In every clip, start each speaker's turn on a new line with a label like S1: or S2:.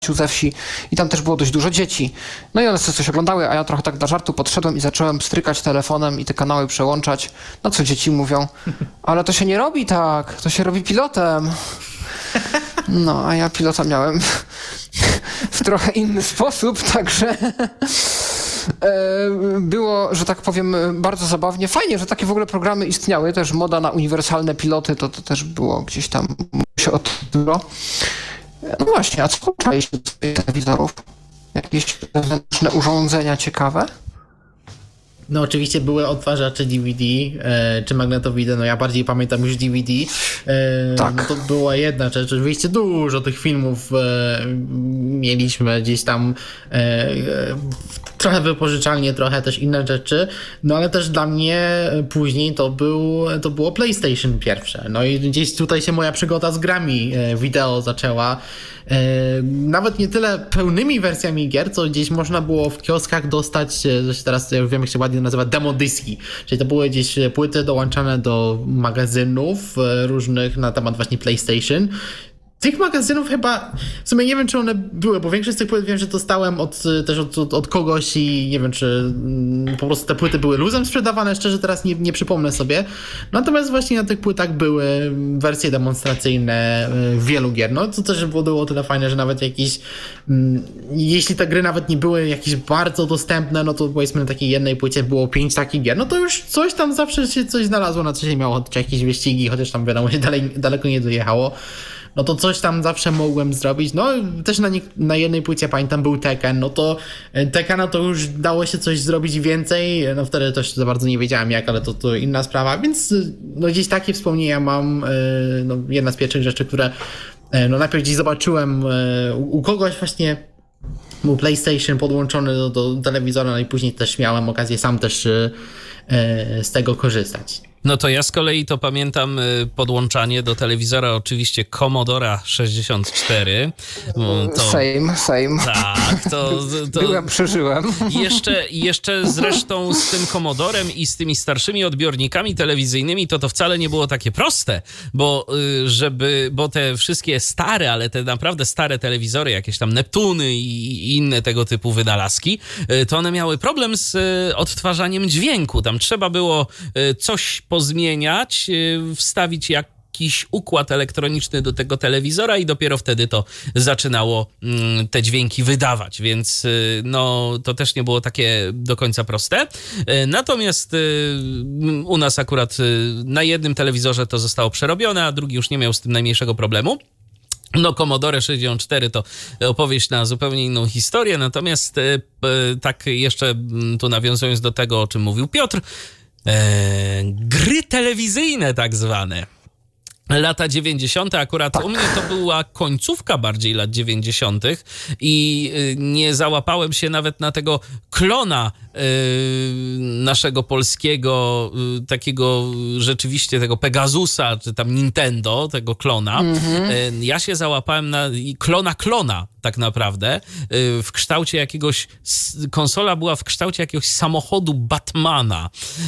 S1: ze wsi i tam też było dość dużo dzieci. No i one sobie coś oglądały, a ja trochę tak dla żartu podszedłem i zacząłem strykać telefonem i te kanały przełączać. No co dzieci mówią? Ale to się nie robi tak, to się robi pilotem. No, a ja pilota miałem w trochę inny sposób, także było, że tak powiem, bardzo zabawnie. Fajnie, że takie w ogóle programy istniały. Też moda na uniwersalne piloty, to też było gdzieś tam się odbyło. No właśnie, a co włączaliście do swoich telewizorów? Jakieś zewnętrzne urządzenia ciekawe?
S2: No oczywiście były odtwarzacze DVD czy magnetowide, no ja bardziej pamiętam już DVD.
S1: Tak.
S2: No to była jedna rzecz, oczywiście dużo tych filmów mieliśmy gdzieś tam trochę wypożyczalnie, trochę też inne rzeczy, no ale też dla mnie później to było PlayStation pierwsze, no i gdzieś tutaj się moja przygoda z grami wideo zaczęła. Nawet nie tyle pełnymi wersjami gier, co gdzieś można było w kioskach dostać, teraz ja wiem jak się ładnie nazywa, demo dyski, czyli to były gdzieś płyty dołączane do magazynów różnych na temat właśnie PlayStation. Tych magazynów chyba, w sumie nie wiem czy one były, bo większość z tych płyt wiem, że dostałem też od kogoś i nie wiem czy po prostu te płyty były luzem sprzedawane, szczerze teraz nie przypomnę sobie. Natomiast właśnie na tych płytach były wersje demonstracyjne wielu gier, no co też było tyle fajne, że nawet jakieś, jeśli te gry nawet nie były jakieś bardzo dostępne, no to powiedzmy na takiej jednej płycie było 5 takich gier, no to już coś tam zawsze się coś znalazło, na co się miało, czy jakieś wyścigi, chociaż tam wiadomo, się daleko nie dojechało. No to coś tam zawsze mogłem zrobić. No też na jednej płycie pamiętam był Tekken, no to Tekkena to już dało się coś zrobić więcej, no wtedy też za bardzo nie wiedziałem jak, ale to inna sprawa, więc no gdzieś takie wspomnienia mam, no jedna z pierwszych rzeczy, które no najpierw gdzieś zobaczyłem u kogoś właśnie, był PlayStation podłączony do telewizora, no i później też miałem okazję sam też z tego korzystać.
S3: No to ja z kolei to pamiętam podłączanie do telewizora oczywiście Commodora 64.
S1: Same.
S3: Tak, to
S1: byłem, przeżyłem.
S3: Jeszcze zresztą z tym Commodorem i z tymi starszymi odbiornikami telewizyjnymi to wcale nie było takie proste, bo te wszystkie stare, ale te naprawdę stare telewizory, jakieś tam Neptuny i inne tego typu wynalazki, to one miały problem z odtwarzaniem dźwięku. Tam trzeba było coś pozmieniać, wstawić jakiś układ elektroniczny do tego telewizora i dopiero wtedy to zaczynało te dźwięki wydawać, więc no to też nie było takie do końca proste. Natomiast u nas akurat na jednym telewizorze to zostało przerobione, a drugi już nie miał z tym najmniejszego problemu. No, Commodore 64 to opowieść na zupełnie inną historię, natomiast tak jeszcze tu nawiązując do tego, o czym mówił Piotr, gry telewizyjne tak zwane. Lata 90. akurat tak. U mnie to była końcówka bardziej lat 90. i nie załapałem się nawet na tego klona naszego polskiego, takiego rzeczywiście tego Pegasusa, czy tam Nintendo, tego klona. Ja się załapałem na klona tak naprawdę, w kształcie jakiegoś, konsola była w kształcie jakiegoś samochodu Batmana.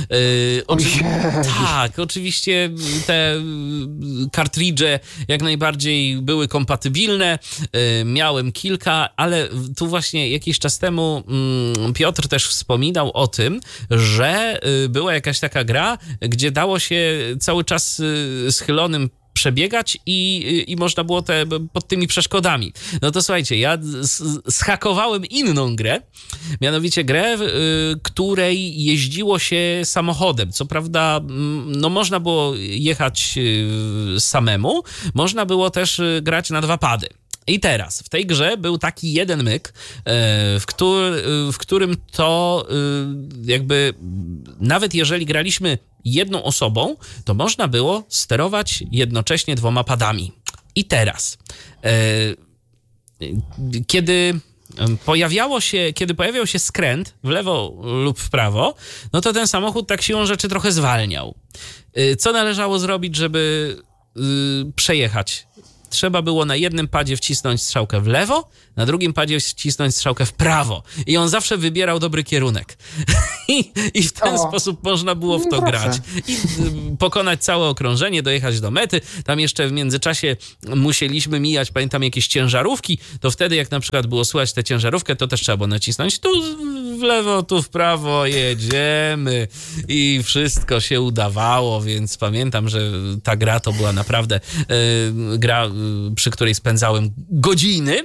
S3: Tak, oczywiście te kartridże jak najbardziej były kompatybilne, miałem kilka, ale tu właśnie jakiś czas temu Piotr też wspominał o tym, że była jakaś taka gra, gdzie dało się cały czas schylonym przebiegać i można było pod tymi przeszkodami. No to słuchajcie, ja zhakowałem inną grę, mianowicie grę, której jeździło się samochodem. Co prawda, no można było jechać samemu, można było też grać na 2 pady. I teraz, w tej grze był taki jeden myk, w którym to jakby nawet jeżeli graliśmy jedną osobą, to można było sterować jednocześnie 2 padami. I teraz, kiedy pojawiał się skręt w lewo lub w prawo, no to ten samochód tak siłą rzeczy trochę zwalniał. Co należało zrobić, żeby przejechać trzeba było na jednym padzie wcisnąć strzałkę w lewo, na drugim padzie wcisnąć strzałkę w prawo. I on zawsze wybierał dobry kierunek. I w ten sposób można było w to grać. I pokonać całe okrążenie, dojechać do mety. Tam jeszcze w międzyczasie musieliśmy mijać, pamiętam, jakieś ciężarówki. To wtedy, jak na przykład było słychać tę ciężarówkę, to też trzeba było nacisnąć tu w lewo, tu w prawo, jedziemy. I wszystko się udawało, więc pamiętam, że ta gra to była naprawdę gra, przy której spędzałem godziny.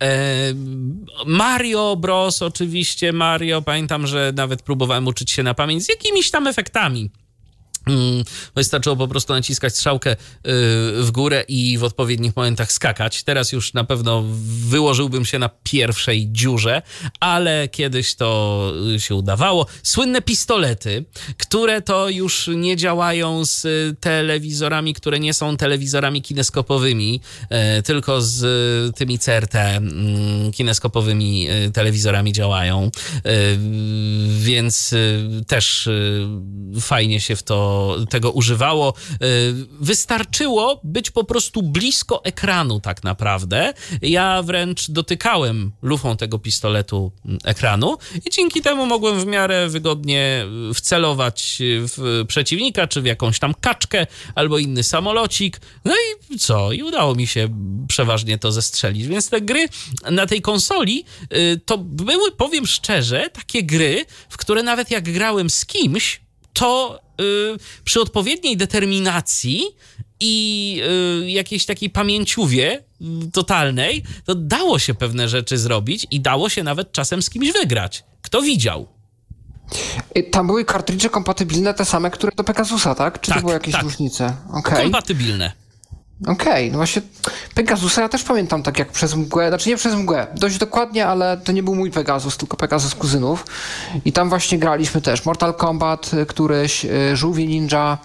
S3: Mario Bros. Oczywiście, pamiętam, że nawet próbowałem uczyć się na pamięć z jakimiś tam efektami. Wystarczyło po prostu naciskać strzałkę w górę i w odpowiednich momentach skakać. Teraz już na pewno wyłożyłbym się na pierwszej dziurze, ale kiedyś to się udawało. Słynne pistolety, które to już nie działają z telewizorami, które nie są telewizorami kineskopowymi, tylko z tymi CRT kineskopowymi telewizorami działają, więc też fajnie się tego używało. Wystarczyło być po prostu blisko ekranu tak naprawdę. Ja wręcz dotykałem lufą tego pistoletu ekranu i dzięki temu mogłem w miarę wygodnie wcelować w przeciwnika, czy w jakąś tam kaczkę, albo inny samolocik. No i co? I udało mi się przeważnie to zestrzelić. Więc te gry na tej konsoli to były, powiem szczerze, takie gry, w które nawet jak grałem z kimś, to przy odpowiedniej determinacji i jakiejś takiej pamięciuwie totalnej, to dało się pewne rzeczy zrobić i dało się nawet czasem z kimś wygrać. Kto widział?
S1: Tam były kartridże kompatybilne te same, które do Pegasusa, tak? Czy to były jakieś różnice? Okay.
S3: Kompatybilne.
S1: Okej, no właśnie Pegasusa ja też pamiętam tak jak przez mgłę, znaczy nie przez mgłę, dość dokładnie, ale to nie był mój Pegasus, tylko Pegasus kuzynów i tam właśnie graliśmy też Mortal Kombat któryś, Żółwie Ninja,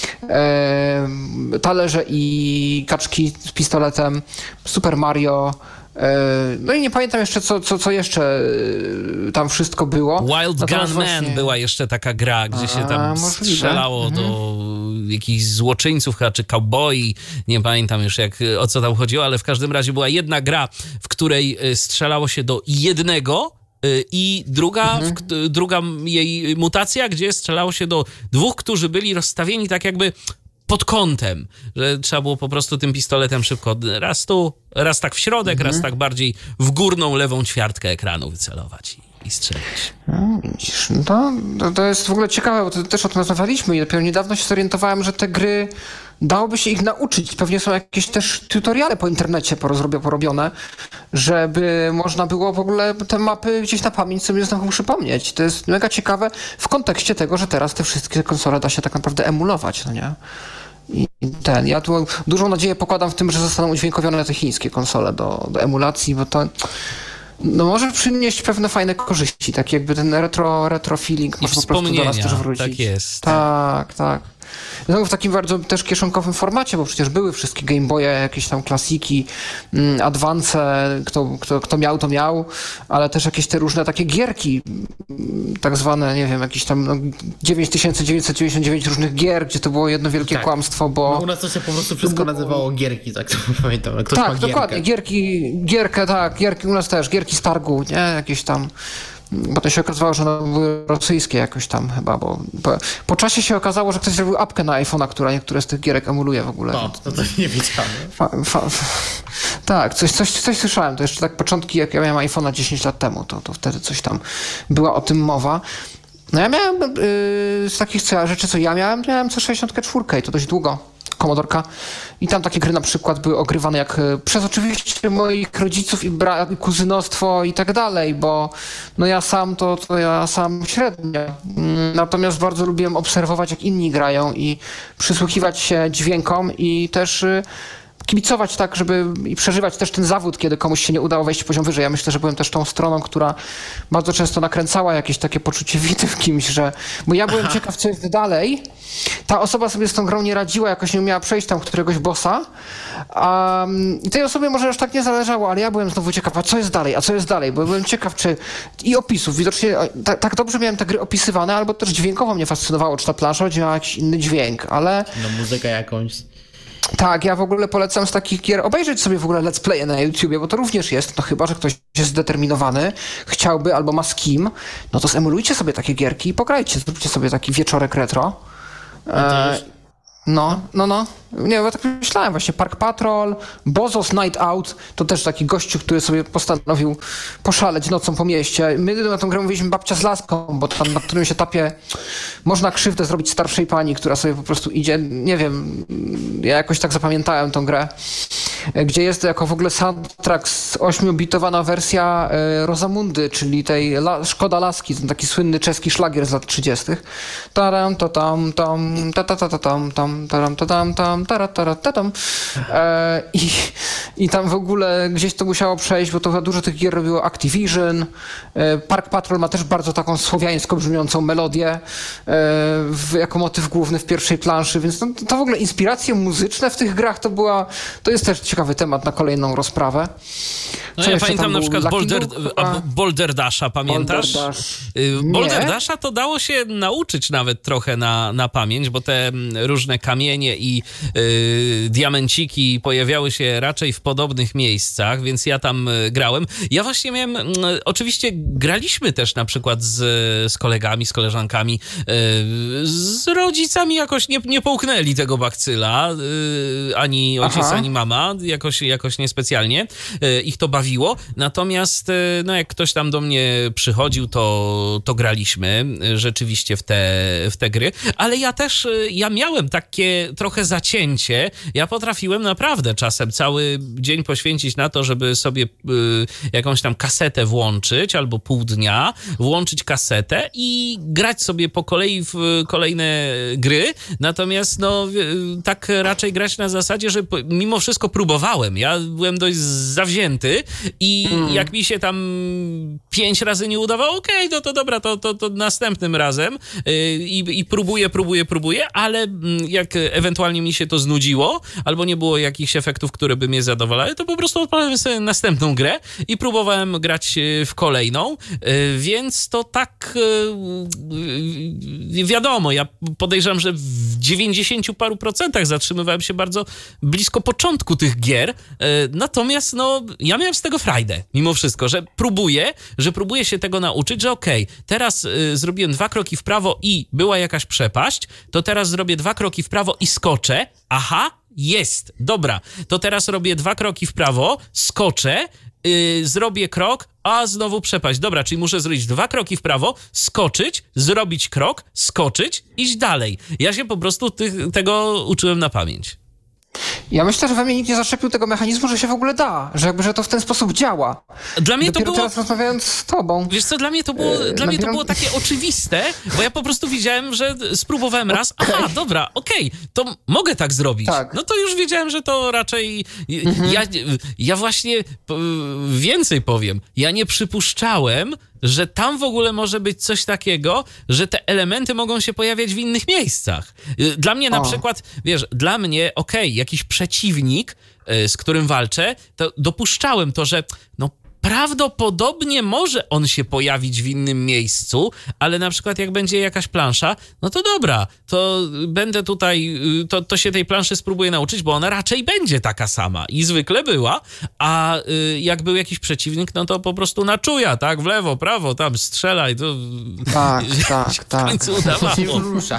S1: talerze i kaczki z pistoletem, Super Mario, no i nie pamiętam jeszcze co jeszcze tam wszystko było.
S3: Wild Gunman
S1: właśnie...
S3: była jeszcze taka gra, gdzie się tam strzelało do jakichś złoczyńców chyba, czy cowboyi, nie pamiętam już o co tam chodziło, ale w każdym razie była jedna gra, w której strzelało się do jednego i druga jej mutacja, gdzie strzelało się do dwóch, którzy byli rozstawieni tak jakby pod kątem, że trzeba było po prostu tym pistoletem szybko raz tu, raz tak w środek, raz tak bardziej w górną lewą ćwiartkę ekranu wycelować i strzelić.
S1: No, widzisz, to jest w ogóle ciekawe, bo to też o tym rozmawialiśmy i dopiero niedawno się zorientowałem, że te gry dałoby się ich nauczyć. Pewnie są jakieś też tutoriale po internecie porobione, żeby można było w ogóle te mapy gdzieś na pamięć sobie znowu przypomnieć. To jest mega ciekawe w kontekście tego, że teraz te wszystkie konsole da się tak naprawdę emulować, no nie? Ja tu dużą nadzieję pokładam w tym, że zostaną udźwiękowione te chińskie konsole do emulacji, bo to może przynieść pewne fajne korzyści, tak jakby ten retro feeling może po prostu do nas też wrócić.
S3: Tak jest.
S1: Tak. Znowu w takim bardzo też kieszonkowym formacie, bo przecież były wszystkie Game Boye, jakieś tam klasiki, Advance, kto miał, to miał, ale też jakieś te różne takie gierki, tak zwane, nie wiem, jakieś tam 9999 różnych gier, gdzie to było jedno wielkie kłamstwo, bo...
S2: u nas to się po prostu wszystko nazywało gierki, tak to pamiętam. Ktoś
S1: tak, dokładnie, gierki u nas też, gierki z targu, nie, jakieś tam... Potem się okazało, że one były rosyjskie jakoś tam chyba, bo po czasie się okazało, że ktoś zrobił apkę na iPhone'a, która niektóre z tych gierek emuluje w ogóle.
S2: No, to nie wiedziałem.
S1: Tak, coś słyszałem, to jeszcze tak początki, jak ja miałem iPhone'a 10 lat temu, to wtedy coś tam była o tym mowa. No ja miałem z takich rzeczy, co ja miałem C64 i to dość długo. Commodorka. I tam takie gry na przykład były ogrywane jak przez oczywiście moich rodziców i kuzynostwo i tak dalej, bo no ja sam to ja sam średnio. Natomiast bardzo lubiłem obserwować, jak inni grają i przysłuchiwać się dźwiękom i też kibicować tak, żeby i przeżywać też ten zawód, kiedy komuś się nie udało wejść poziom wyżej. Ja myślę, że byłem też tą stroną, która bardzo często nakręcała jakieś takie poczucie winy w kimś, bo ja byłem ciekaw, co jest dalej. Ta osoba sobie z tą grą nie radziła, jakoś nie umiała przejść tam któregoś bossa. I tej osobie może aż tak nie zależało, ale ja byłem znowu ciekaw, a co jest dalej, bo byłem ciekaw, czy i opisów. Widocznie tak dobrze miałem te gry opisywane, albo też dźwiękowo mnie fascynowało, czy ta plansza będzie miała jakiś inny dźwięk, ale...
S2: No muzykę jakąś...
S1: Tak, ja w ogóle polecam z takich gier obejrzeć sobie w ogóle let's play na YouTubie, bo to również jest, no chyba, że ktoś jest zdeterminowany, chciałby albo ma z kim, no to zemulujcie sobie takie gierki i pograjcie, zróbcie sobie taki wieczorek retro. No. Nie, bo tak myślałem właśnie. Park Patrol, Bozos Night Out, to też taki gościu, który sobie postanowił poszaleć nocą po mieście. My na tą grę mówiliśmy babcia z laską, bo tam na którymś etapie można krzywdę zrobić starszej pani, która sobie po prostu idzie, nie wiem, ja jakoś tak zapamiętałem tą grę, gdzie jest jako w ogóle soundtrack z 8-bitowana wersja Rosamundy, czyli tej Szkoda Laski, ten taki słynny czeski szlagier z lat 30. Taram, to tam, ta ta ta ta tam, taram, to tam, tarataram. I tam w ogóle gdzieś to musiało przejść, bo to dużo tych gier robiło Activision. Park Patrol ma też bardzo taką słowiańsko brzmiącą melodię jako motyw główny w pierwszej planszy, więc to w ogóle inspiracje muzyczne w tych grach to jest też ciekawy temat na kolejną rozprawę.
S3: No ja pamiętam na przykład Boulder Dasha, pamiętasz? Boulder Dasha to dało się nauczyć nawet trochę na pamięć, bo te różne kamienie i diamenciki pojawiały się raczej w podobnych miejscach, więc ja tam grałem. Ja właśnie miałem, oczywiście graliśmy też na przykład z kolegami, z koleżankami, z rodzicami jakoś nie połknęli tego bakcyla, ani ojciec, ani mama, jakoś niespecjalnie ich to bawiło. Natomiast no jak ktoś tam do mnie przychodził, to graliśmy rzeczywiście w te gry, ale ja miałem takie trochę zacięcie. Ja potrafiłem naprawdę czasem cały dzień poświęcić na to, żeby sobie jakąś tam kasetę włączyć, albo pół dnia, włączyć kasetę i grać sobie po kolei w kolejne gry. Natomiast no tak raczej grać na zasadzie, że mimo wszystko próbowałem. Ja byłem dość zawzięty i jak mi się tam 5 razy nie udawało, okej, no to dobra, to następnym razem i próbuję, ale jak ewentualnie mi się to znudziło, albo nie było jakichś efektów, które by mnie zadowalały, to po prostu odpalałem sobie następną grę i próbowałem grać w kolejną, więc to tak wiadomo, ja podejrzewam, że w 90 paru procentach zatrzymywałem się bardzo blisko początku tych gier, natomiast no ja miałem z tego frajdę, mimo wszystko, że próbuję się tego nauczyć, że okej, teraz zrobiłem 2 kroki w prawo i była jakaś przepaść, to teraz zrobię 2 kroki w prawo i skoczę, aha, jest, dobra, to teraz robię 2 kroki w prawo, skoczę, zrobię krok, a znowu przepaść. Dobra, czyli muszę zrobić 2 kroki w prawo, skoczyć, zrobić krok, skoczyć, iść dalej. Ja się po prostu tego uczyłem na pamięć.
S1: Ja myślę, że we mnie nikt nie zaczepił tego mechanizmu, że się w ogóle da, że to w ten sposób działa.
S3: Dla mnie
S1: Dopiero
S3: to było...
S1: teraz rozmawiając z tobą.
S3: Wiesz co, dla mnie to było takie oczywiste, bo ja po prostu widziałem, że spróbowałem raz, aha, dobra, okej, to mogę tak zrobić.
S1: Tak.
S3: No to już wiedziałem, że to raczej... Ja właśnie więcej powiem, ja nie przypuszczałem, że tam w ogóle może być coś takiego, że te elementy mogą się pojawiać w innych miejscach. Dla mnie na przykład, wiesz, jakiś przeciwnik, z którym walczę, to dopuszczałem to, że no prawdopodobnie może on się pojawić w innym miejscu, ale na przykład jak będzie jakaś plansza, no to dobra, to będę tutaj, to się tej planszy spróbuję nauczyć, bo ona raczej będzie taka sama i zwykle była, a jak był jakiś przeciwnik, no to po prostu na czuja, tak, w lewo, prawo, tam strzelaj, to
S1: Tak.
S3: w końcu udawało.
S2: To się już rusza.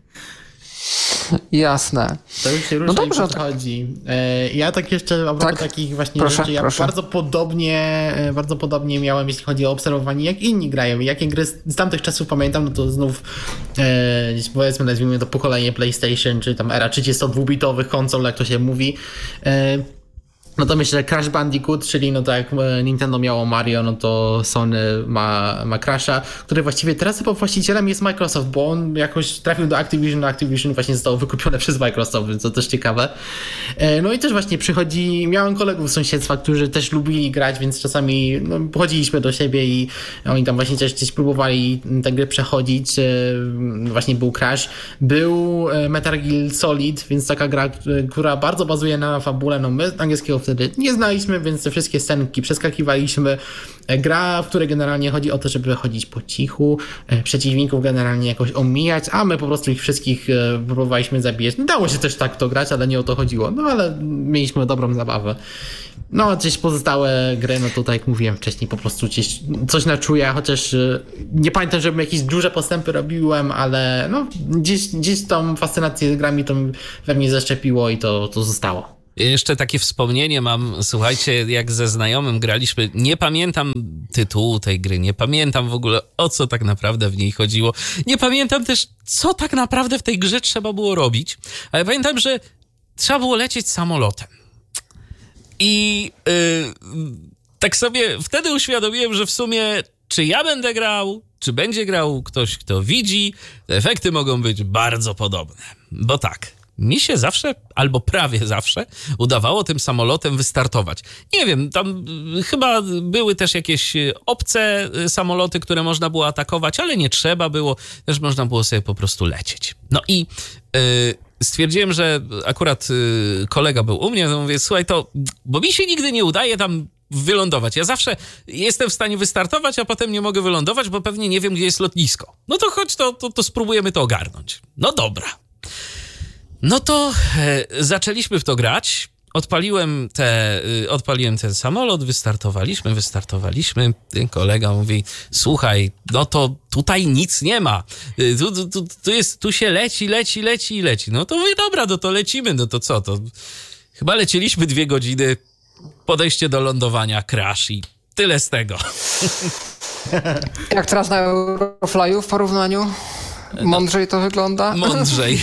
S1: Jasne.
S2: To już się rusza
S1: dobrze,
S2: i podchodzi. Ja tak jeszcze a propos takich właśnie rzeczy, ja bardzo podobnie miałem, jeśli chodzi o obserwowanie, jak inni grają. Jakie gry z tamtych czasów pamiętam, no to znów powiedzmy, nazwijmy to pokolenie PlayStation, czy tam era 32-bitowych konsol, jak to się mówi. No to myślę, że Crash Bandicoot, czyli no tak jak Nintendo miało Mario, no to Sony ma Crasha, który właściwie teraz chyba właścicielem jest Microsoft, bo on jakoś trafił do Activision, a Activision właśnie zostało wykupione przez Microsoft, więc to też ciekawe. No i też właśnie miałem kolegów z sąsiedztwa, którzy też lubili grać, więc czasami chodziliśmy do siebie i oni tam właśnie też gdzieś próbowali te gry przechodzić. Właśnie był Crash, był Metal Gear Solid, więc taka gra, która bardzo bazuje na fabule, no my z angielskiego wtedy nie znaliśmy, więc te wszystkie scenki przeskakiwaliśmy. Gra, w której generalnie chodzi o to, żeby chodzić po cichu, przeciwników generalnie jakoś omijać, a my po prostu ich wszystkich próbowaliśmy zabijać. No, dało się też tak to grać, ale nie o to chodziło. No ale mieliśmy dobrą zabawę. No, gdzieś pozostałe gry, no to tak jak mówiłem wcześniej, po prostu gdzieś coś na czuja, chociaż nie pamiętam, żebym jakieś duże postępy robiłem, ale no, gdzieś tą fascynację grami to we mnie zaszczepiło i to zostało.
S3: Jeszcze takie wspomnienie mam, słuchajcie, jak ze znajomym graliśmy, nie pamiętam tytułu tej gry, nie pamiętam w ogóle, o co tak naprawdę w niej chodziło. Nie pamiętam też, co tak naprawdę w tej grze trzeba było robić, ale pamiętam, że trzeba było lecieć samolotem. I tak sobie wtedy uświadomiłem, że w sumie czy ja będę grał, czy będzie grał ktoś, kto widzi, te efekty mogą być bardzo podobne. Bo tak, mi się zawsze, albo prawie zawsze, udawało tym samolotem wystartować. Nie wiem, tam chyba były też jakieś obce samoloty, które można było atakować, ale nie trzeba było, też można było sobie po prostu lecieć. No i stwierdziłem, że akurat kolega był u mnie, to mówię, słuchaj, to, bo mi się nigdy nie udaje tam wylądować. Ja zawsze jestem w stanie wystartować, a potem nie mogę wylądować, bo pewnie nie wiem, gdzie jest lotnisko. No to chodź, to spróbujemy to ogarnąć. No dobra. No to zaczęliśmy w to grać. Odpaliłem ten samolot, wystartowaliśmy. Kolega mówi, słuchaj, no to tutaj nic nie ma. Tu się leci. No to mówię, dobra, no to lecimy, no to co? To chyba lecieliśmy 2 godziny, podejście do lądowania, crash i tyle z tego.
S1: Jak teraz na Euroflyu w porównaniu? Mądrzej to wygląda?
S3: Mądrzej.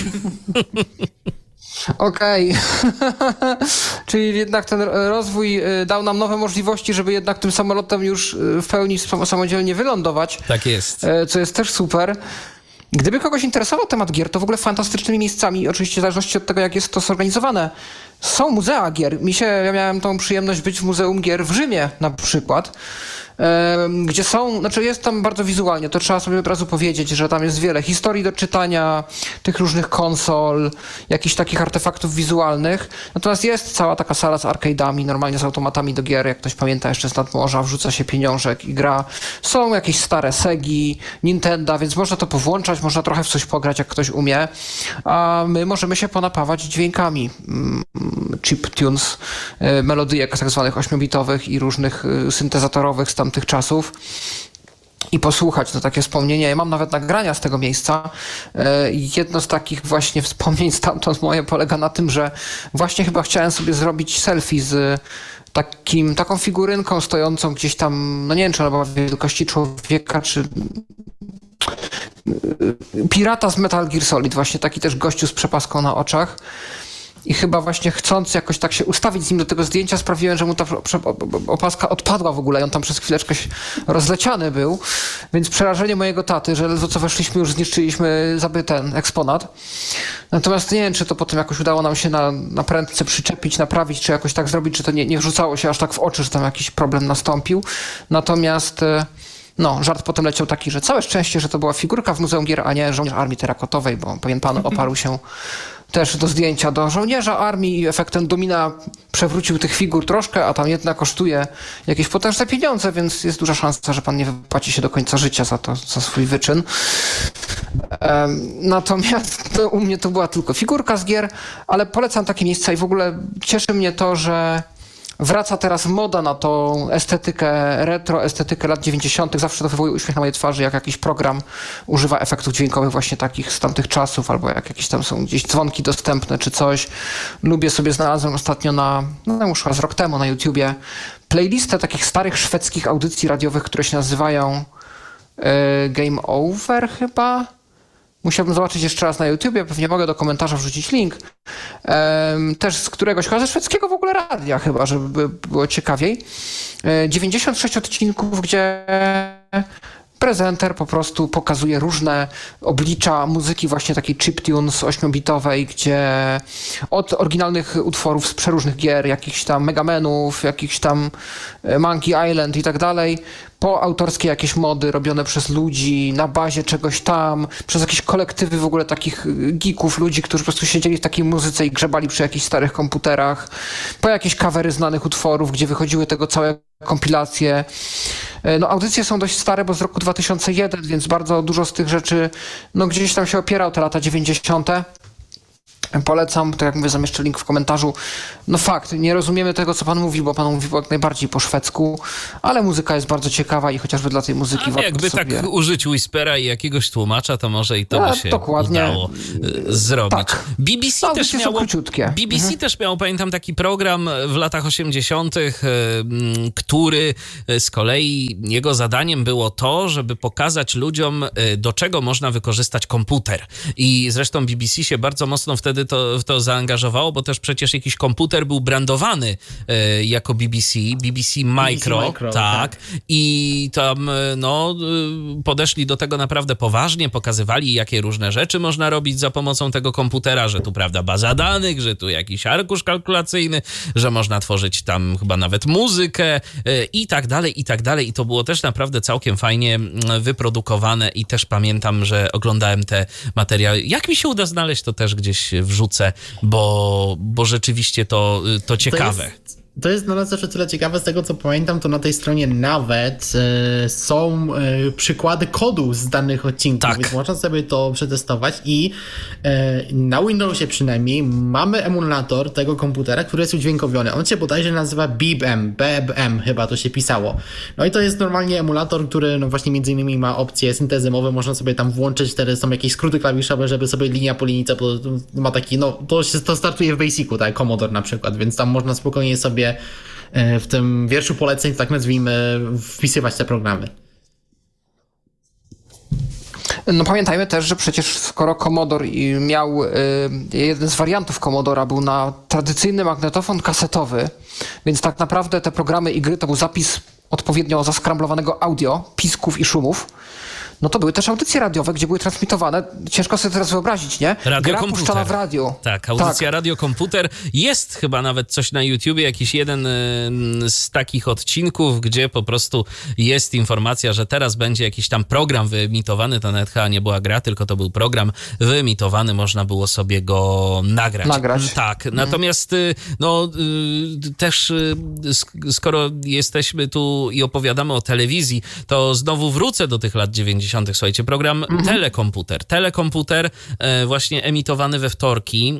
S1: Okej. Czyli jednak ten rozwój dał nam nowe możliwości, żeby jednak tym samolotem już w pełni samodzielnie wylądować.
S3: Tak jest.
S1: Co jest też super. Gdyby kogoś interesował temat gier, to w ogóle fantastycznymi miejscami, oczywiście w zależności od tego, jak jest to zorganizowane, są muzea gier. Ja miałem tą przyjemność być w Muzeum Gier w Rzymie na przykład, gdzie jest tam bardzo wizualnie, to trzeba sobie od razu powiedzieć, że tam jest wiele historii do czytania, tych różnych konsol, jakichś takich artefaktów wizualnych. Natomiast jest cała taka sala z arcade'ami, normalnie z automatami do gier, jak ktoś pamięta jeszcze z nadmorza, wrzuca się pieniążek i gra. Są jakieś stare Segi, Nintendo, więc można to powłączać, można trochę w coś pograć, jak ktoś umie, a my możemy się ponapawać dźwiękami, chiptunes, melodyjek tak zwanych 8-bitowych i różnych syntezatorowych z tamtych czasów i posłuchać. To takie wspomnienia. Ja mam nawet nagrania z tego miejsca. Jedno z takich właśnie wspomnień stamtąd moje polega na tym, że właśnie chyba chciałem sobie zrobić selfie z taką figurynką stojącą gdzieś tam, no nie wiem, czy ona była wielkości człowieka, czy pirata z Metal Gear Solid, właśnie taki też gościu z przepaską na oczach. I chyba właśnie chcąc jakoś tak się ustawić z nim do tego zdjęcia, sprawiłem, że mu ta opaska odpadła w ogóle i on tam przez chwileczkę rozleciany był. Więc przerażenie mojego taty, że ledwo co weszliśmy, już zniszczyliśmy ten eksponat. Natomiast nie wiem, czy to potem jakoś udało nam się na prędce przyczepić, naprawić, czy jakoś tak zrobić, czy to nie wrzucało się aż tak w oczy, że tam jakiś problem nastąpił. Natomiast żart potem leciał taki, że całe szczęście, że to była figurka w Muzeum Gier, a nie żołnierz Armii Terakotowej, bo pewien pan oparł się też do zdjęcia do żołnierza armii i efektem domina przewrócił tych figur troszkę, a tam jedna kosztuje jakieś potężne pieniądze, więc jest duża szansa, że pan nie wypłaci się do końca życia za swój wyczyn. Natomiast u mnie to była tylko figurka z gier, ale polecam takie miejsca i w ogóle cieszy mnie to, że wraca teraz moda na tą estetykę retro, estetykę lat 90. Zawsze to wywołuje uśmiech na mojej twarzy, jak jakiś program używa efektów dźwiękowych właśnie takich z tamtych czasów, albo jak jakieś tam są gdzieś dzwonki dostępne czy coś. Lubię sobie, znalazłem ostatnio już chyba z rok temu na YouTubie, playlistę takich starych szwedzkich audycji radiowych, które się nazywają Game Over chyba. Musiałbym zobaczyć jeszcze raz na YouTubie, pewnie mogę do komentarza wrzucić link. Też z któregoś, chyba ze szwedzkiego w ogóle radia chyba, żeby było ciekawiej. 96 odcinków, gdzie prezenter po prostu pokazuje różne oblicza muzyki właśnie takiej chiptunes 8-bitowej, gdzie od oryginalnych utworów z przeróżnych gier, jakichś tam Megamenów, jakichś tam Monkey Island i tak dalej, po autorskie jakieś mody robione przez ludzi na bazie czegoś tam, przez jakieś kolektywy w ogóle takich geeków, ludzi, którzy po prostu siedzieli w takiej muzyce i grzebali przy jakichś starych komputerach, po jakieś covery znanych utworów, gdzie wychodziły tego całe kompilacje. No audycje są dość stare, bo z roku 2001, więc bardzo dużo z tych rzeczy no gdzieś tam się opiera o te lata 90. Polecam, tak jak mówię, zamieszczę link w komentarzu. No fakt, nie rozumiemy tego, co pan mówi, bo pan mówi jak najbardziej po szwedzku, ale muzyka jest bardzo ciekawa i chociażby dla tej muzyki warto
S3: jakby
S1: sobie...
S3: tak użyć Whispera i jakiegoś tłumacza, to może i to by się
S1: dokładnie
S3: udało zrobić.
S1: Tak.
S3: BBC też
S1: Audycje są
S3: miało,
S1: króciutkie.
S3: BBC też miał, pamiętam, taki program w latach 80., który z kolei jego zadaniem było to, żeby pokazać ludziom, do czego można wykorzystać komputer. I zresztą BBC się bardzo mocno wtedy w to zaangażowało, bo też przecież jakiś komputer był brandowany jako BBC Micro, tak. I tam podeszli do tego naprawdę poważnie, pokazywali, jakie różne rzeczy można robić za pomocą tego komputera, że tu, prawda, baza danych, że tu jakiś arkusz kalkulacyjny, że można tworzyć tam chyba nawet muzykę i tak dalej, i tak dalej. I to było też naprawdę całkiem fajnie wyprodukowane i też pamiętam, że oglądałem te materiały. Jak mi się uda znaleźć, to też gdzieś wrzucę, bo rzeczywiście to ciekawe.
S2: To jest dla nas zawsze tyle ciekawe, z tego co pamiętam, to na tej stronie nawet są przykłady kodu z danych odcinków,
S3: tak.
S2: Więc można sobie to przetestować i na Windowsie przynajmniej mamy emulator tego komputera, który jest udźwiękowiony. On się bodajże nazywa BBM chyba to się pisało. No i to jest normalnie emulator, który no właśnie między innymi ma opcje syntezy mowy, można sobie tam włączyć, wtedy są jakieś skróty klawiszowe, żeby sobie linia po linijce, bo ma taki, to startuje w Basicu, tak, Commodore na przykład, więc tam można spokojnie sobie w tym wierszu poleceń, tak nazwijmy, wpisywać te programy.
S1: No pamiętajmy też, że przecież skoro Commodore miał, jeden z wariantów Commodora był na tradycyjny magnetofon kasetowy, więc tak naprawdę te programy i gry to był zapis odpowiednio zaskramblowanego audio, pisków i szumów. No to były też audycje radiowe, gdzie były transmitowane. Ciężko sobie teraz wyobrazić, nie? Gra puszczana w radio.
S3: Tak, audycja radiokomputer. Jest chyba nawet coś na YouTubie, jakiś jeden z takich odcinków, gdzie po prostu jest informacja, że teraz będzie jakiś tam program wyemitowany. To nawet chyba nie była gra, tylko to był program wyemitowany. Można było sobie go nagrać. Tak, natomiast też skoro jesteśmy tu i opowiadamy o telewizji, to znowu wrócę do tych lat 90. Słuchajcie, program Telekomputer, właśnie emitowany we wtorki,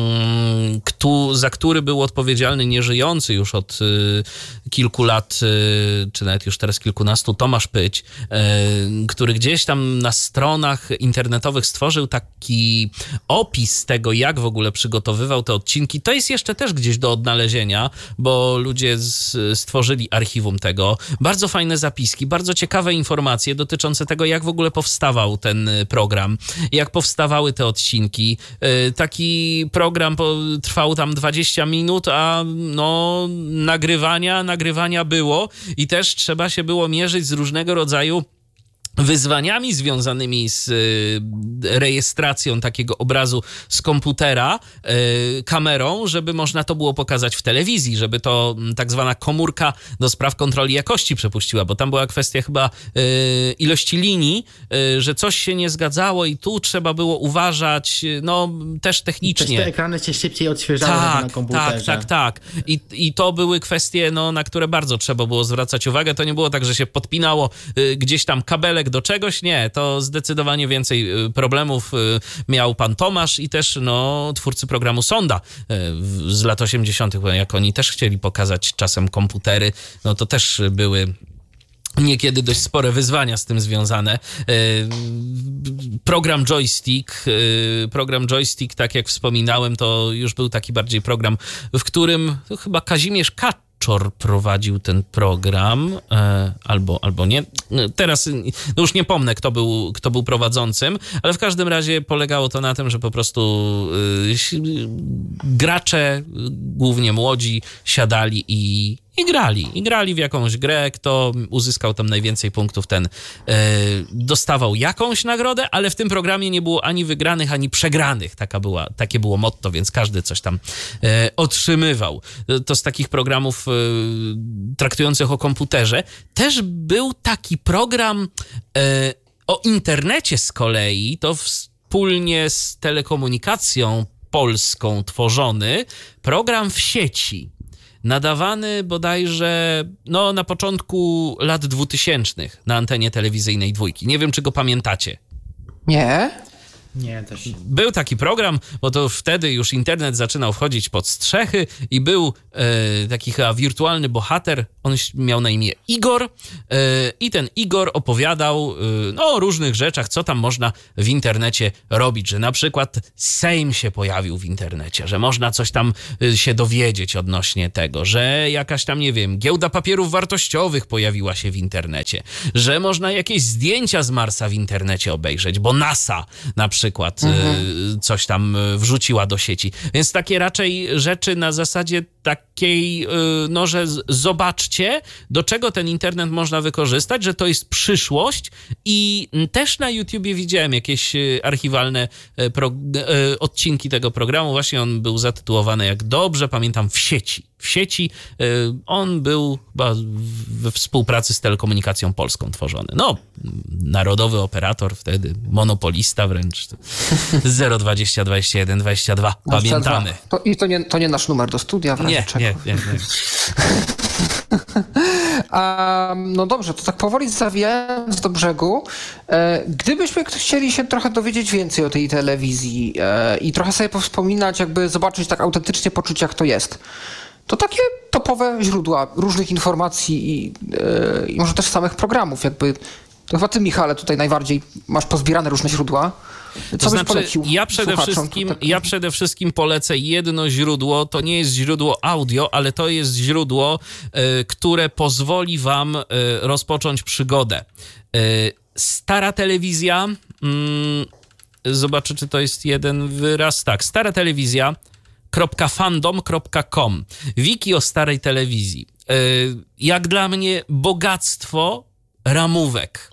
S3: za który był odpowiedzialny nieżyjący już od kilku lat, czy nawet już teraz kilkunastu, Tomasz Pyć, który gdzieś tam na stronach internetowych stworzył taki opis tego, jak w ogóle przygotowywał te odcinki. To jest jeszcze też gdzieś do odnalezienia, bo ludzie stworzyli archiwum tego. Bardzo fajne zapiski, bardzo ciekawe informacje dotyczące tego, jak w ogóle powstawał ten program, jak powstawały te odcinki. Taki program trwał tam 20 minut, a nagrywania było i też trzeba się było mierzyć z różnego rodzaju wyzwaniami związanymi z rejestracją takiego obrazu z komputera kamerą, żeby można to było pokazać w telewizji, żeby to tak zwana komórka do spraw kontroli jakości przepuściła, bo tam była kwestia chyba ilości linii, że coś się nie zgadzało i tu trzeba było uważać, też technicznie.
S2: Też te ekrany się szybciej odświeżały na komputerze.
S3: Tak. I to były kwestie, na które bardzo trzeba było zwracać uwagę. To nie było tak, że się podpinało gdzieś tam kabelek do czegoś, nie, to zdecydowanie więcej problemów miał pan Tomasz i też twórcy programu Sonda z lat 80., jak oni też chcieli pokazać czasem komputery, to też były niekiedy dość spore wyzwania z tym związane. Program Joystick, tak jak wspominałem, to już był taki bardziej program, w którym chyba Kazimierz Kaczor prowadził ten program, albo nie. Teraz już nie pomnę, kto był prowadzącym, ale w każdym razie polegało to na tym, że po prostu gracze, głównie młodzi, siadali i I grali w jakąś grę, kto uzyskał tam najwięcej punktów, ten dostawał jakąś nagrodę, ale w tym programie nie było ani wygranych, ani przegranych. Takie było motto, więc każdy coś tam otrzymywał. To z takich programów traktujących o komputerze. Też był taki program o internecie z kolei, to wspólnie z Telekomunikacją Polską tworzony program w sieci. Nadawany bodajże na początku lat 2000 na antenie telewizyjnej Dwójki. Nie wiem, czy go pamiętacie.
S1: Nie?
S2: Nie, też.
S3: Był taki program, bo to wtedy już internet zaczynał wchodzić pod strzechy i był taki chyba wirtualny bohater, on miał na imię Igor i ten Igor opowiadał o różnych rzeczach, co tam można w internecie robić, że na przykład Sejm się pojawił w internecie, że można coś tam się dowiedzieć odnośnie tego, że jakaś tam, nie wiem, giełda papierów wartościowych pojawiła się w internecie, że można jakieś zdjęcia z Marsa w internecie obejrzeć, bo NASA na przykład coś tam wrzuciła do sieci. Więc takie raczej rzeczy na zasadzie takiej, że zobaczcie, do czego ten internet można wykorzystać, że to jest przyszłość i też na YouTubie widziałem jakieś archiwalne odcinki tego programu. Właśnie on był zatytułowany, jak dobrze pamiętam, w sieci. W sieci on był chyba we współpracy z Telekomunikacją Polską tworzony. Narodowy operator wtedy, monopolista wręcz. 020 21 22. Pamiętamy.
S1: To nie nasz numer do studia, w razie czego.
S3: Nie.
S1: No dobrze, to tak powoli zawijając do brzegu, gdybyśmy chcieli się trochę dowiedzieć więcej o tej telewizji i trochę sobie powspominać, jakby zobaczyć tak autentycznie, poczuć jak to jest, to takie topowe źródła różnych informacji i może też samych programów, jakby to chyba ty, Michale, tutaj najbardziej masz pozbierane różne źródła. Co byś polecił
S3: ja przede wszystkim polecę jedno źródło. To nie jest źródło audio, ale to jest źródło, które pozwoli wam rozpocząć przygodę. Stara telewizja, zobaczę, czy to jest jeden wyraz. Tak, stara telewizja .fandom.com. Wiki o starej telewizji. Jak dla mnie bogactwo ramówek.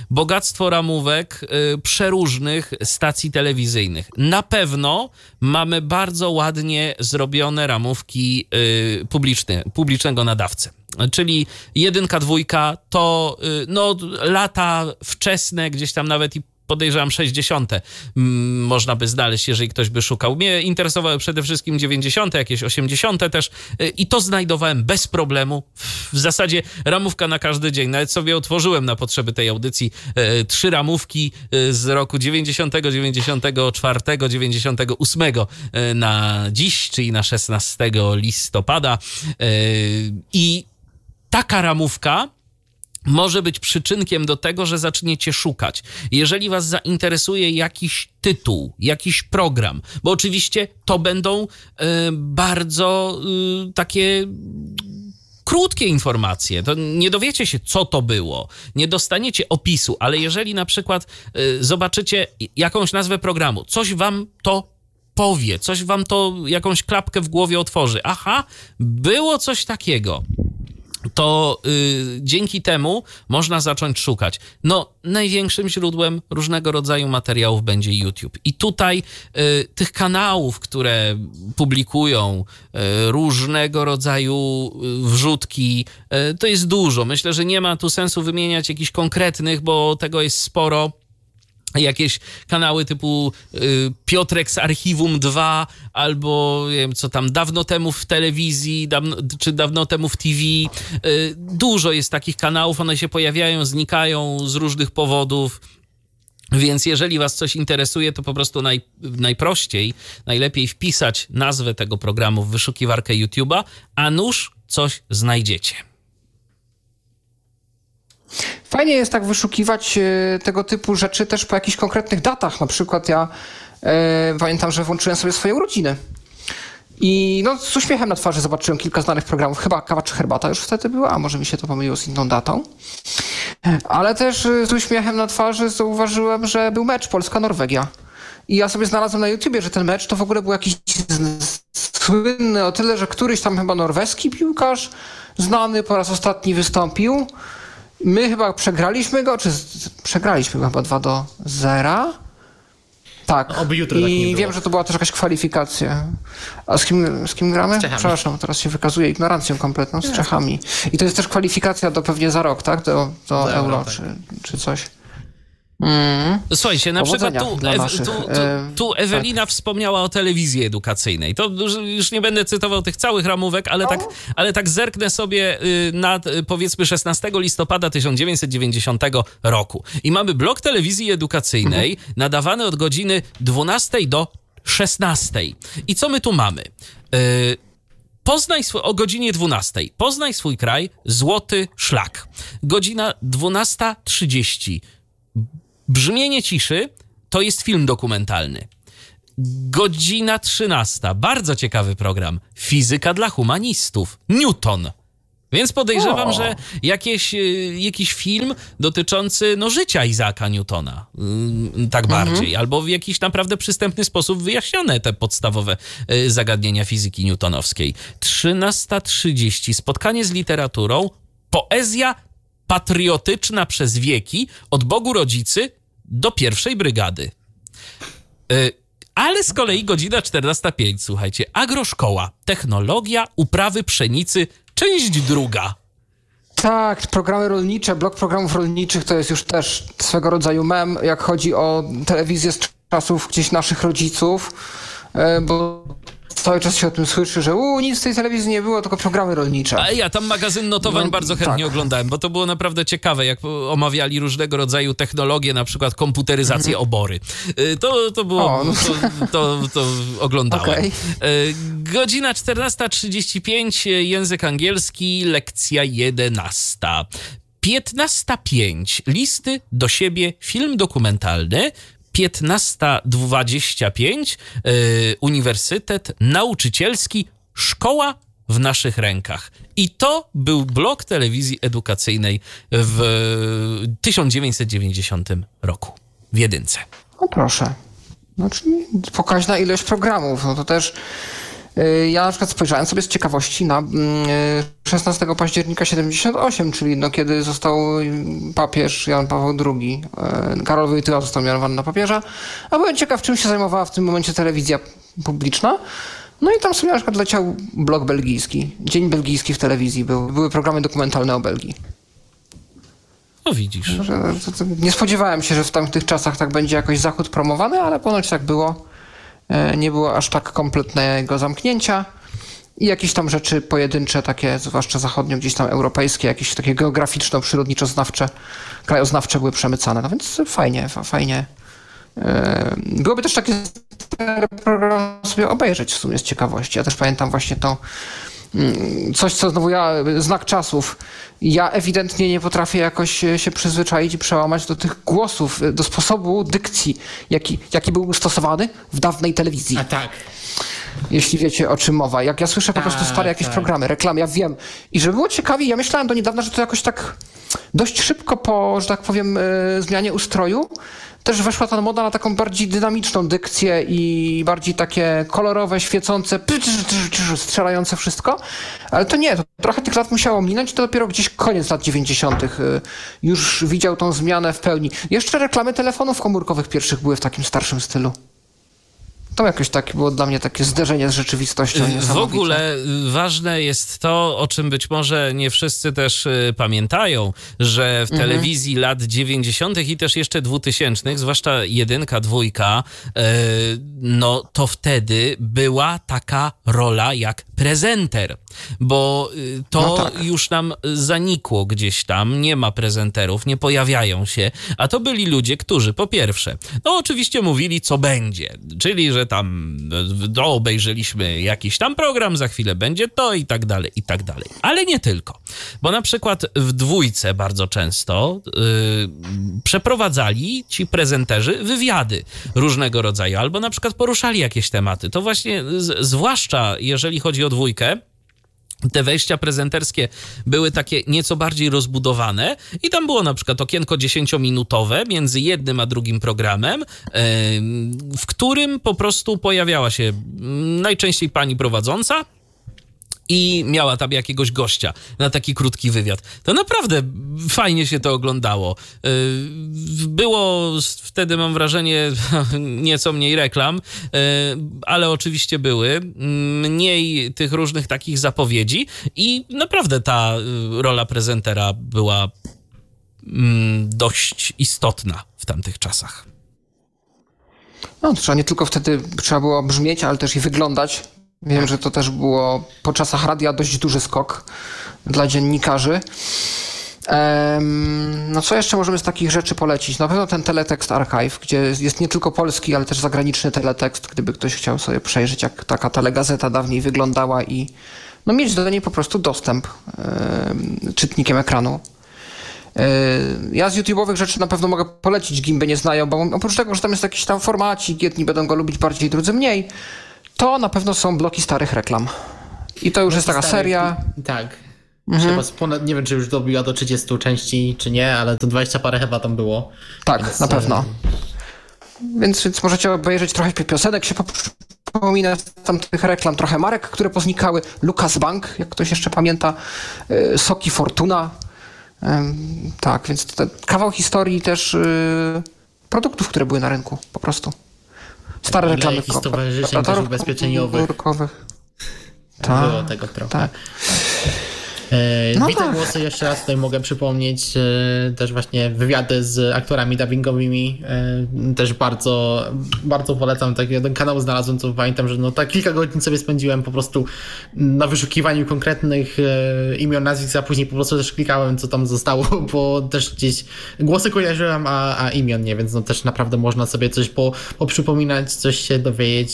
S3: Przeróżnych stacji telewizyjnych. Na pewno mamy bardzo ładnie zrobione ramówki publicznego nadawcy. Czyli 1, 2 to lata wczesne, gdzieś tam nawet i podejrzewam 60. Można by znaleźć, jeżeli ktoś by szukał. Mnie interesowały przede wszystkim 90., jakieś 80. też i to znajdowałem bez problemu. W zasadzie ramówka na każdy dzień. Nawet sobie otworzyłem na potrzeby tej audycji 3 ramówki z roku 90, 94, 98 na dziś, czyli na 16 listopada. I taka ramówka może być przyczynkiem do tego, że zaczniecie szukać. Jeżeli was zainteresuje jakiś tytuł, jakiś program, bo oczywiście to będą bardzo takie krótkie informacje, to nie dowiecie się, co to było, nie dostaniecie opisu, ale jeżeli na przykład zobaczycie jakąś nazwę programu, coś wam to powie, coś wam to jakąś klapkę w głowie otworzy. Aha, było coś takiego. To dzięki temu można zacząć szukać. Największym źródłem różnego rodzaju materiałów będzie YouTube. I tutaj tych kanałów, które publikują różnego rodzaju wrzutki, to jest dużo. Myślę, że nie ma tu sensu wymieniać jakichś konkretnych, bo tego jest sporo. Jakieś kanały typu Piotrek z Archiwum 2 albo nie wiem, co tam dawno temu w telewizji czy dawno temu w TV. Dużo jest takich kanałów, one się pojawiają, znikają z różnych powodów. Więc jeżeli was coś interesuje, to po prostu najprościej, najlepiej wpisać nazwę tego programu w wyszukiwarkę YouTube'a, a nuż coś znajdziecie.
S1: Fajnie jest tak wyszukiwać tego typu rzeczy też po jakichś konkretnych datach. Na przykład ja pamiętam, że włączyłem sobie swoje urodziny. I z uśmiechem na twarzy zobaczyłem kilka znanych programów. Chyba Kawa czy Herbata już wtedy była, a może mi się to pomyliło z inną datą. Ale też z uśmiechem na twarzy zauważyłem, że był mecz Polska-Norwegia. I ja sobie znalazłem na YouTubie, że ten mecz to w ogóle był jakiś słynny o tyle, że któryś tam chyba norweski piłkarz znany po raz ostatni wystąpił. My chyba przegraliśmy go, przegraliśmy go chyba 2-0. Tak.
S2: Oby jutro tak nie
S1: I
S2: było.
S1: wiem, że to była też jakaś kwalifikacja. A z kim gramy?
S2: Z Czechami.
S1: Przepraszam, teraz się wykazuje ignorancją kompletną, z Czechami. I to jest też kwalifikacja do pewnie za rok, tak? Do Euro,
S2: tak.
S1: czy coś.
S3: Słuchajcie, na przykład
S1: Powodzenia dla naszych,
S3: tu Ewelina wspomniała o telewizji edukacyjnej. To już nie będę cytował tych całych ramówek, ale tak zerknę sobie na powiedzmy 16 listopada 1990 roku. I mamy blok telewizji edukacyjnej nadawany od godziny 12 do 16. I co my tu mamy? O godzinie 12. Poznaj swój kraj, złoty szlak. Godzina 12:30. Brzmienie ciszy to jest film dokumentalny. Godzina 13. Bardzo ciekawy program. Fizyka dla humanistów. Newton. Więc podejrzewam, że jakiś film dotyczący życia Isaaca Newtona. Tak bardziej. Albo w jakiś naprawdę przystępny sposób wyjaśnione te podstawowe zagadnienia fizyki newtonowskiej. 13:30. Spotkanie z literaturą. Poezja patriotyczna przez wieki od Bogu Rodzicy do pierwszej brygady. Ale z kolei godzina 14:05, słuchajcie, agroszkoła, technologia uprawy pszenicy, część druga.
S1: Tak, programy rolnicze, blok programów rolniczych to jest już też swego rodzaju mem, jak chodzi o telewizję z czasów gdzieś naszych rodziców, bo cały czas się o tym słyszy, że nic z tej telewizji nie było, tylko programy rolnicze.
S3: A ja tam magazyn notowań bardzo chętnie oglądałem, bo to było naprawdę ciekawe, jak omawiali różnego rodzaju technologie, na przykład komputeryzację obory. To było, to oglądałem.
S1: Okay.
S3: Godzina 14:35, język angielski, lekcja 11. 15:05, listy do siebie, film dokumentalny. 15:25, Uniwersytet Nauczycielski, szkoła w naszych rękach. I to był blok telewizji edukacyjnej w 1990 roku w jedynce.
S1: No proszę. Czyli pokaźna ilość programów. No to też ja na przykład spojrzałem sobie z ciekawości na 16 października 78, czyli kiedy został papież Jan Paweł II, Karol Wojtyła został mianowany na papieża, a byłem ciekaw, czym się zajmowała w tym momencie telewizja publiczna. No i tam sobie na przykład leciał blok belgijski, Dzień Belgijski w telewizji, były programy dokumentalne o Belgii.
S3: No widzisz.
S1: Nie spodziewałem się, że w tamtych czasach tak będzie jakoś Zachód promowany, ale ponoć tak było. Nie było aż tak kompletnego zamknięcia i jakieś tam rzeczy pojedyncze, takie zwłaszcza zachodnio, gdzieś tam europejskie, jakieś takie geograficzno-przyrodniczo-znawcze, krajoznawcze były przemycane. No więc fajnie. Byłoby też takie program sobie obejrzeć w sumie z ciekawości. Ja też pamiętam właśnie to coś, co znowu znak czasów. Ja ewidentnie nie potrafię jakoś się przyzwyczaić i przełamać do tych głosów, do sposobu dykcji, jaki był stosowany w dawnej telewizji.
S2: A tak.
S1: Jeśli wiecie, o czym mowa. Jak ja słyszę po prostu stare jakieś programy, reklamy, ja wiem. I żeby było ciekawie, ja myślałem do niedawna, że to jakoś tak dość szybko po, że tak powiem, zmianie ustroju też weszła ta moda na taką bardziej dynamiczną dykcję i bardziej takie kolorowe, świecące, strzelające wszystko. Ale to nie, to trochę tych lat musiało minąć, to dopiero gdzieś koniec lat 90. Już widział tą zmianę w pełni. Jeszcze reklamy telefonów komórkowych pierwszych były w takim starszym stylu. To jakoś tak było dla mnie takie zderzenie z rzeczywistością niesamowite.
S3: W ogóle ważne jest to, o czym być może nie wszyscy też pamiętają, że w telewizji lat 90. i też jeszcze 2000, zwłaszcza jedynka, dwójka, no to wtedy była taka rola jak prezenter, bo to już nam zanikło gdzieś tam, nie ma prezenterów, nie pojawiają się, a to byli ludzie, którzy po pierwsze, no oczywiście mówili, co będzie, czyli, że tam obejrzeliśmy jakiś tam program, za chwilę będzie to i tak dalej, ale nie tylko, bo na przykład w dwójce bardzo często przeprowadzali ci prezenterzy wywiady różnego rodzaju, albo na przykład poruszali jakieś tematy, to właśnie zwłaszcza jeżeli chodzi o dwójkę, te wejścia prezenterskie były takie nieco bardziej rozbudowane i tam było na przykład okienko 10-minutowe między jednym a drugim programem, w którym po prostu pojawiała się najczęściej pani prowadząca i miała tam jakiegoś gościa na taki krótki wywiad. To naprawdę fajnie się to oglądało. Było wtedy, mam wrażenie, nieco mniej reklam, ale oczywiście były. Mniej tych różnych takich zapowiedzi i naprawdę ta rola prezentera była dość istotna w tamtych czasach.
S1: No, trzeba nie tylko wtedy trzeba było brzmieć, ale też i wyglądać. Wiem, że to też było po czasach radia dość duży skok dla dziennikarzy. No co jeszcze możemy z takich rzeczy polecić? Na pewno ten Teletekst Archive, gdzie jest nie tylko polski, ale też zagraniczny teletekst, gdyby ktoś chciał sobie przejrzeć, jak taka telegazeta dawniej wyglądała i no, mieć do niej po prostu dostęp czytnikiem ekranu. Ja z YouTube'owych rzeczy na pewno mogę polecić, Gimby nie znają, bo oprócz tego, że tam jest jakiś tam formacik, jedni będą go lubić bardziej, drudzy mniej, to na pewno są bloki starych reklam. I to już jest taka seria.
S2: Tak. Chyba nie wiem, czy już dobiła do 30 części, czy nie, ale to 20 parę chyba tam było.
S1: Tak,
S2: więc,
S1: na pewno. Więc możecie obejrzeć trochę piosenek, się przypomina z tamtych reklam, trochę marek, które poznikały. Lucas Bank, jak ktoś jeszcze pamięta, Soki Fortuna. Tak, więc to kawał historii też produktów, które były na rynku, po prostu. Stare reklamy.
S2: Jakichś stowarzyszeń też ubezpieczeniowych. Było tego trochę. Tak. Bite głosy jeszcze raz tutaj mogę przypomnieć, też właśnie wywiady z aktorami dubbingowymi, też bardzo, bardzo polecam, taki jeden kanał znalazłem, co pamiętam, że no tak kilka godzin sobie spędziłem po prostu na wyszukiwaniu konkretnych imion, nazwisk, a później po prostu też klikałem, co tam zostało, bo też gdzieś głosy kojarzyłem, a imion nie, więc no też naprawdę można sobie coś poprzypominać, coś się dowiedzieć.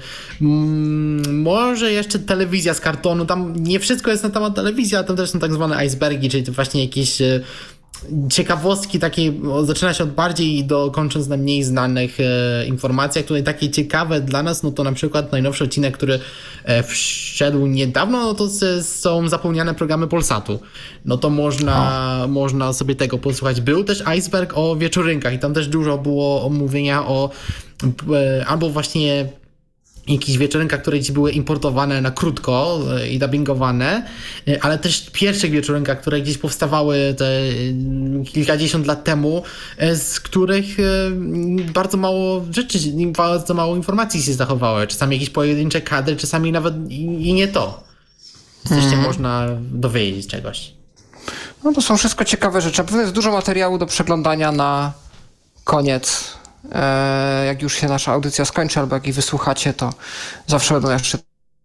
S2: Może jeszcze telewizja z kartonu, tam nie wszystko jest na temat telewizji, a tam też są tak zwane icebergi, czyli to właśnie jakieś ciekawostki takie, zaczyna się od bardziej do kończąc na mniej znanych informacjach. Tutaj takie ciekawe dla nas, no to na przykład najnowszy odcinek, który wszedł niedawno, no to są zapomniane programy Polsatu. No to można sobie tego posłuchać. Był też iceberg o wieczorynkach i tam też dużo było omówienia o albo właśnie jakichś wieczorynkach, które dziś były importowane na krótko i dubbingowane, ale też pierwszych wieczorynkach, które gdzieś powstawały te kilkadziesiąt lat temu, z których bardzo mało rzeczy, bardzo mało informacji się zachowały. Czasami jakieś pojedyncze kadry, czasami nawet i nie to. Coś się można dowiedzieć czegoś.
S1: No to są wszystko ciekawe rzeczy. Na pewno jest dużo materiału do przeglądania na koniec. Jak już się nasza audycja skończy, albo jak jej wysłuchacie, to zawsze będą jeszcze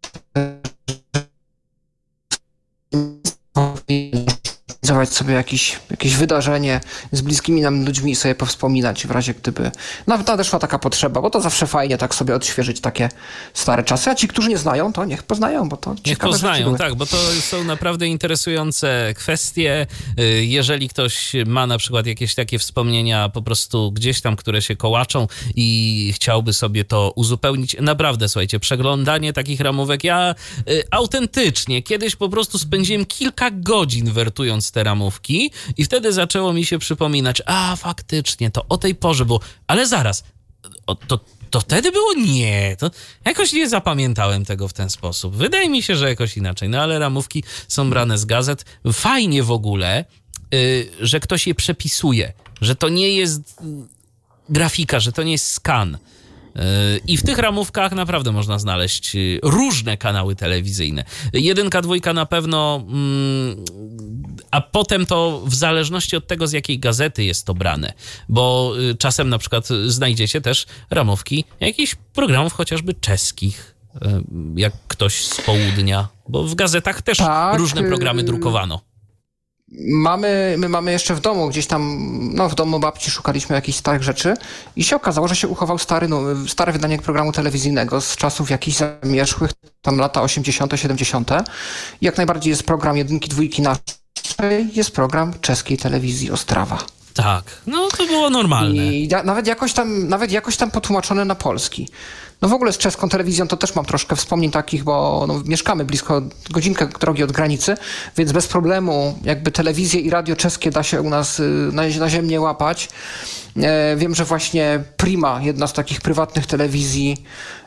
S1: organizować sobie jakieś wydarzenie z bliskimi nam ludźmi i sobie powspominać w razie gdyby nadeszła taka potrzeba, bo to zawsze fajnie tak sobie odświeżyć takie stare czasy, a ci, którzy nie znają, to niech poznają, bo to
S3: niech
S1: ciekawe
S3: poznają,
S1: były.
S3: tak, bo to są naprawdę interesujące kwestie. Jeżeli ktoś ma na przykład jakieś takie wspomnienia po prostu gdzieś tam, które się kołaczą i chciałby sobie to uzupełnić, naprawdę, słuchajcie, przeglądanie takich ramówek, ja autentycznie kiedyś po prostu spędziłem kilka godzin wertując te ramówki i wtedy zaczęło mi się przypominać, faktycznie, to o tej porze było, ale zaraz, to wtedy było? Nie, to jakoś nie zapamiętałem tego w ten sposób. Wydaje mi się, że jakoś inaczej, no ale ramówki są brane z gazet. Fajnie w ogóle, że ktoś je przepisuje, że to nie jest grafika, że to nie jest skan. I w tych ramówkach naprawdę można znaleźć różne kanały telewizyjne. 1, 2 na pewno, a potem to w zależności od tego, z jakiej gazety jest to brane, bo czasem na przykład znajdziecie też ramówki jakichś programów chociażby czeskich, jak ktoś z południa, bo w gazetach też różne programy drukowano.
S1: My mamy jeszcze w domu, gdzieś tam, w domu babci szukaliśmy jakichś starych rzeczy i się okazało, że się uchował stare wydanie programu telewizyjnego z czasów jakichś zamierzchłych, tam lata 80., 70. I jak najbardziej jest program 1, 2 naszej, jest program czeskiej telewizji Ostrawa.
S3: Tak, no to było normalne.
S1: I nawet jakoś tam potłumaczone na polski. No w ogóle z czeską telewizją to też mam troszkę wspomnień takich, bo mieszkamy blisko godzinkę drogi od granicy, więc bez problemu jakby telewizję i radio czeskie da się u nas na ziemię łapać. Wiem, że właśnie Prima, jedna z takich prywatnych telewizji,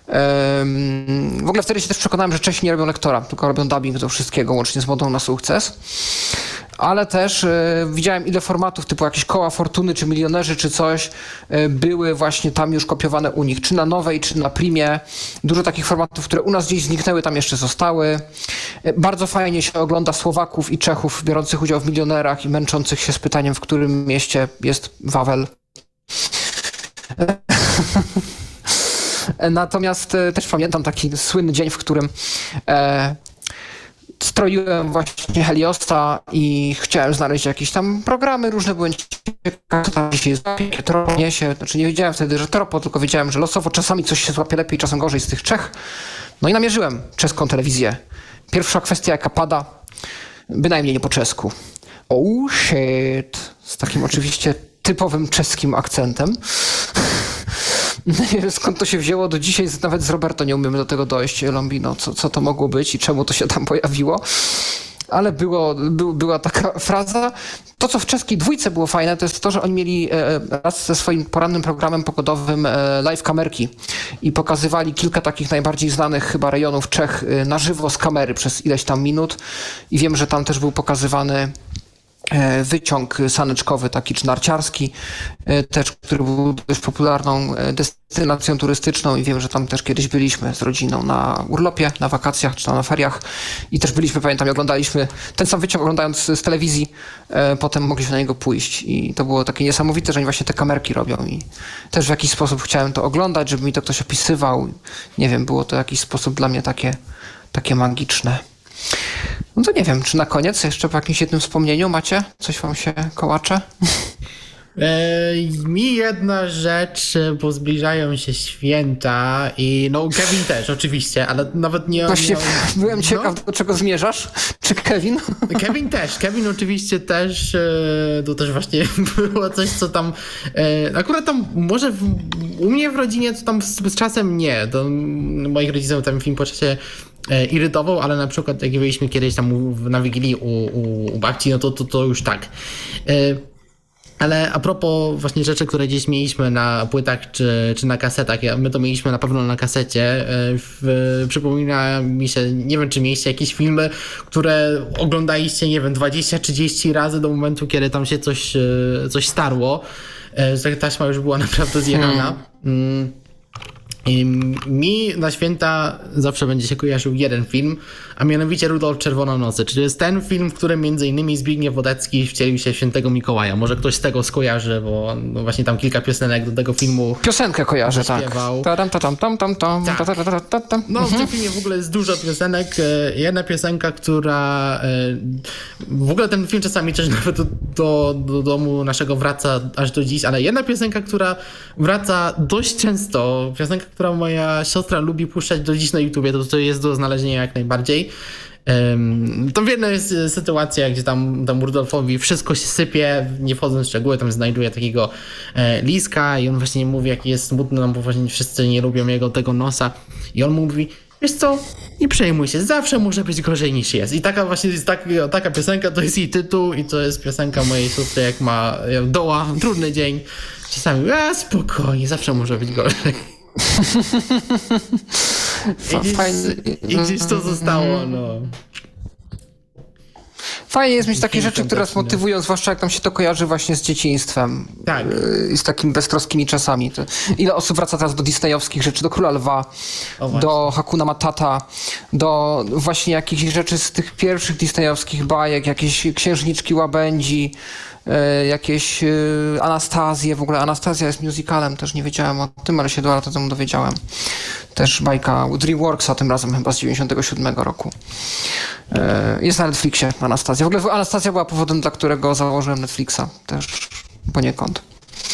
S1: w ogóle wtedy się też przekonałem, że Czesi nie robią lektora, tylko robią dubbing do wszystkiego, łącznie z Modą na sukces. Ale też widziałem, ile formatów typu jakieś Koła Fortuny, czy Milionerzy, czy coś były właśnie tam już kopiowane u nich, czy na Nowej, czy na Primie. Dużo takich formatów, które u nas gdzieś zniknęły, tam jeszcze zostały. Bardzo fajnie się ogląda Słowaków i Czechów biorących udział w Milionerach i męczących się z pytaniem, w którym mieście jest Wawel. Natomiast też pamiętam taki słynny dzień, w którym stroiłem właśnie Heliosa i chciałem znaleźć jakieś tam programy, różne były ciekawe, tam się złapie, tropo niesie, znaczy nie wiedziałem wtedy, że tropo, tylko wiedziałem, że losowo czasami coś się złapie lepiej, czasem gorzej z tych Czech. No i namierzyłem czeską telewizję. Pierwsza kwestia, jaka pada, bynajmniej nie po czesku. Oh shit, z takim oczywiście typowym czeskim akcentem. Nie wiem, skąd to się wzięło, do dzisiaj nawet z Roberto nie umiemy do tego dojść, Lombino, co to mogło być i czemu to się tam pojawiło. Ale była taka fraza. To, co w czeskiej dwójce było fajne, to jest to, że oni mieli raz ze swoim porannym programem pogodowym live kamerki i pokazywali kilka takich najbardziej znanych chyba rejonów Czech na żywo z kamery przez ileś tam minut i wiem, że tam też był pokazywany wyciąg saneczkowy taki czy narciarski też, który był dość popularną destynacją turystyczną i wiem, że tam też kiedyś byliśmy z rodziną na urlopie, na wakacjach czy tam na feriach i też byliśmy, pamiętam, i oglądaliśmy ten sam wyciąg oglądając z telewizji, potem mogliśmy na niego pójść i to było takie niesamowite, że oni właśnie te kamerki robią i też w jakiś sposób chciałem to oglądać, żeby mi to ktoś opisywał, nie wiem, było to w jakiś sposób dla mnie takie magiczne. No to nie wiem, czy na koniec jeszcze po jakimś jednym wspomnieniu macie? Coś wam się kołacze?
S2: Mi jedna rzecz, bo zbliżają się święta i no Kevin też oczywiście, ale nawet nie...
S1: Właśnie byłem ciekaw, do czego zmierzasz. Czy Kevin?
S2: Kevin oczywiście też, to też właśnie było coś, co tam, akurat tam może u mnie w rodzinie to tam z czasem nie, to moich rodziców ten film po czasie irytował, ale na przykład jak byliśmy kiedyś tam na Wigilii u babci, no to już tak. Ale a propos właśnie rzeczy, które gdzieś mieliśmy na płytach czy na kasetach, my to mieliśmy na pewno na kasecie, przypomina mi się, nie wiem czy mieliście jakieś filmy, które oglądaliście, nie wiem, 20-30 razy do momentu, kiedy tam się coś starło. Ta taśma już była naprawdę zjechana. I mi na święta zawsze będzie się kojarzył jeden film, a mianowicie Rudolf Czerwononosy, czyli jest ten film, w którym m.in. Zbigniew Wodecki wcielił się w świętego Mikołaja. Może ktoś z tego skojarzy, bo no właśnie tam kilka piosenek do tego filmu
S1: Piosenkę kojarzę, tak.
S2: No w tym filmie w ogóle jest dużo piosenek. Jedna piosenka, która w ogóle ten film czasami też nawet do domu naszego wraca aż do dziś, ale jedna piosenka, która wraca dość często, piosenka, która moja siostra lubi puszczać do dziś na YouTubie, to jest do znalezienia jak najbardziej. To w jednej jest sytuacja, gdzie tam Rudolfowi wszystko się sypie, nie wchodząc w szczegóły, tam znajduje takiego liska i on właśnie mówi, jaki jest smutny, no bo właśnie wszyscy nie lubią tego nosa i on mówi, wiesz co, nie przejmuj się, zawsze może być gorzej niż jest. I taka właśnie jest taka piosenka, to jest jej tytuł i to jest piosenka mojej siostry, jak ma doła, trudny dzień, czasami spokojnie, zawsze może być gorzej. I gdzieś to zostało, no.
S1: Fajnie jest mieć takie rzeczy, które nas motywują, zwłaszcza jak nam się to kojarzy właśnie z dzieciństwem.
S2: Tak.
S1: I z takimi beztroskimi czasami. Ile osób wraca teraz do disneyowskich rzeczy, do Króla Lwa, do Hakuna Matata, do właśnie jakichś rzeczy z tych pierwszych disneyowskich bajek, jakieś Księżniczki Łabędzi, jakieś Anastazje, w ogóle Anastazja jest musicalem, też nie wiedziałem o tym, ale się 2 lata temu dowiedziałem. Też bajka DreamWorksa, tym razem chyba z 97 roku. Jest na Netflixie Anastazja. W ogóle Anastazja była powodem, dla którego założyłem Netflixa, też poniekąd.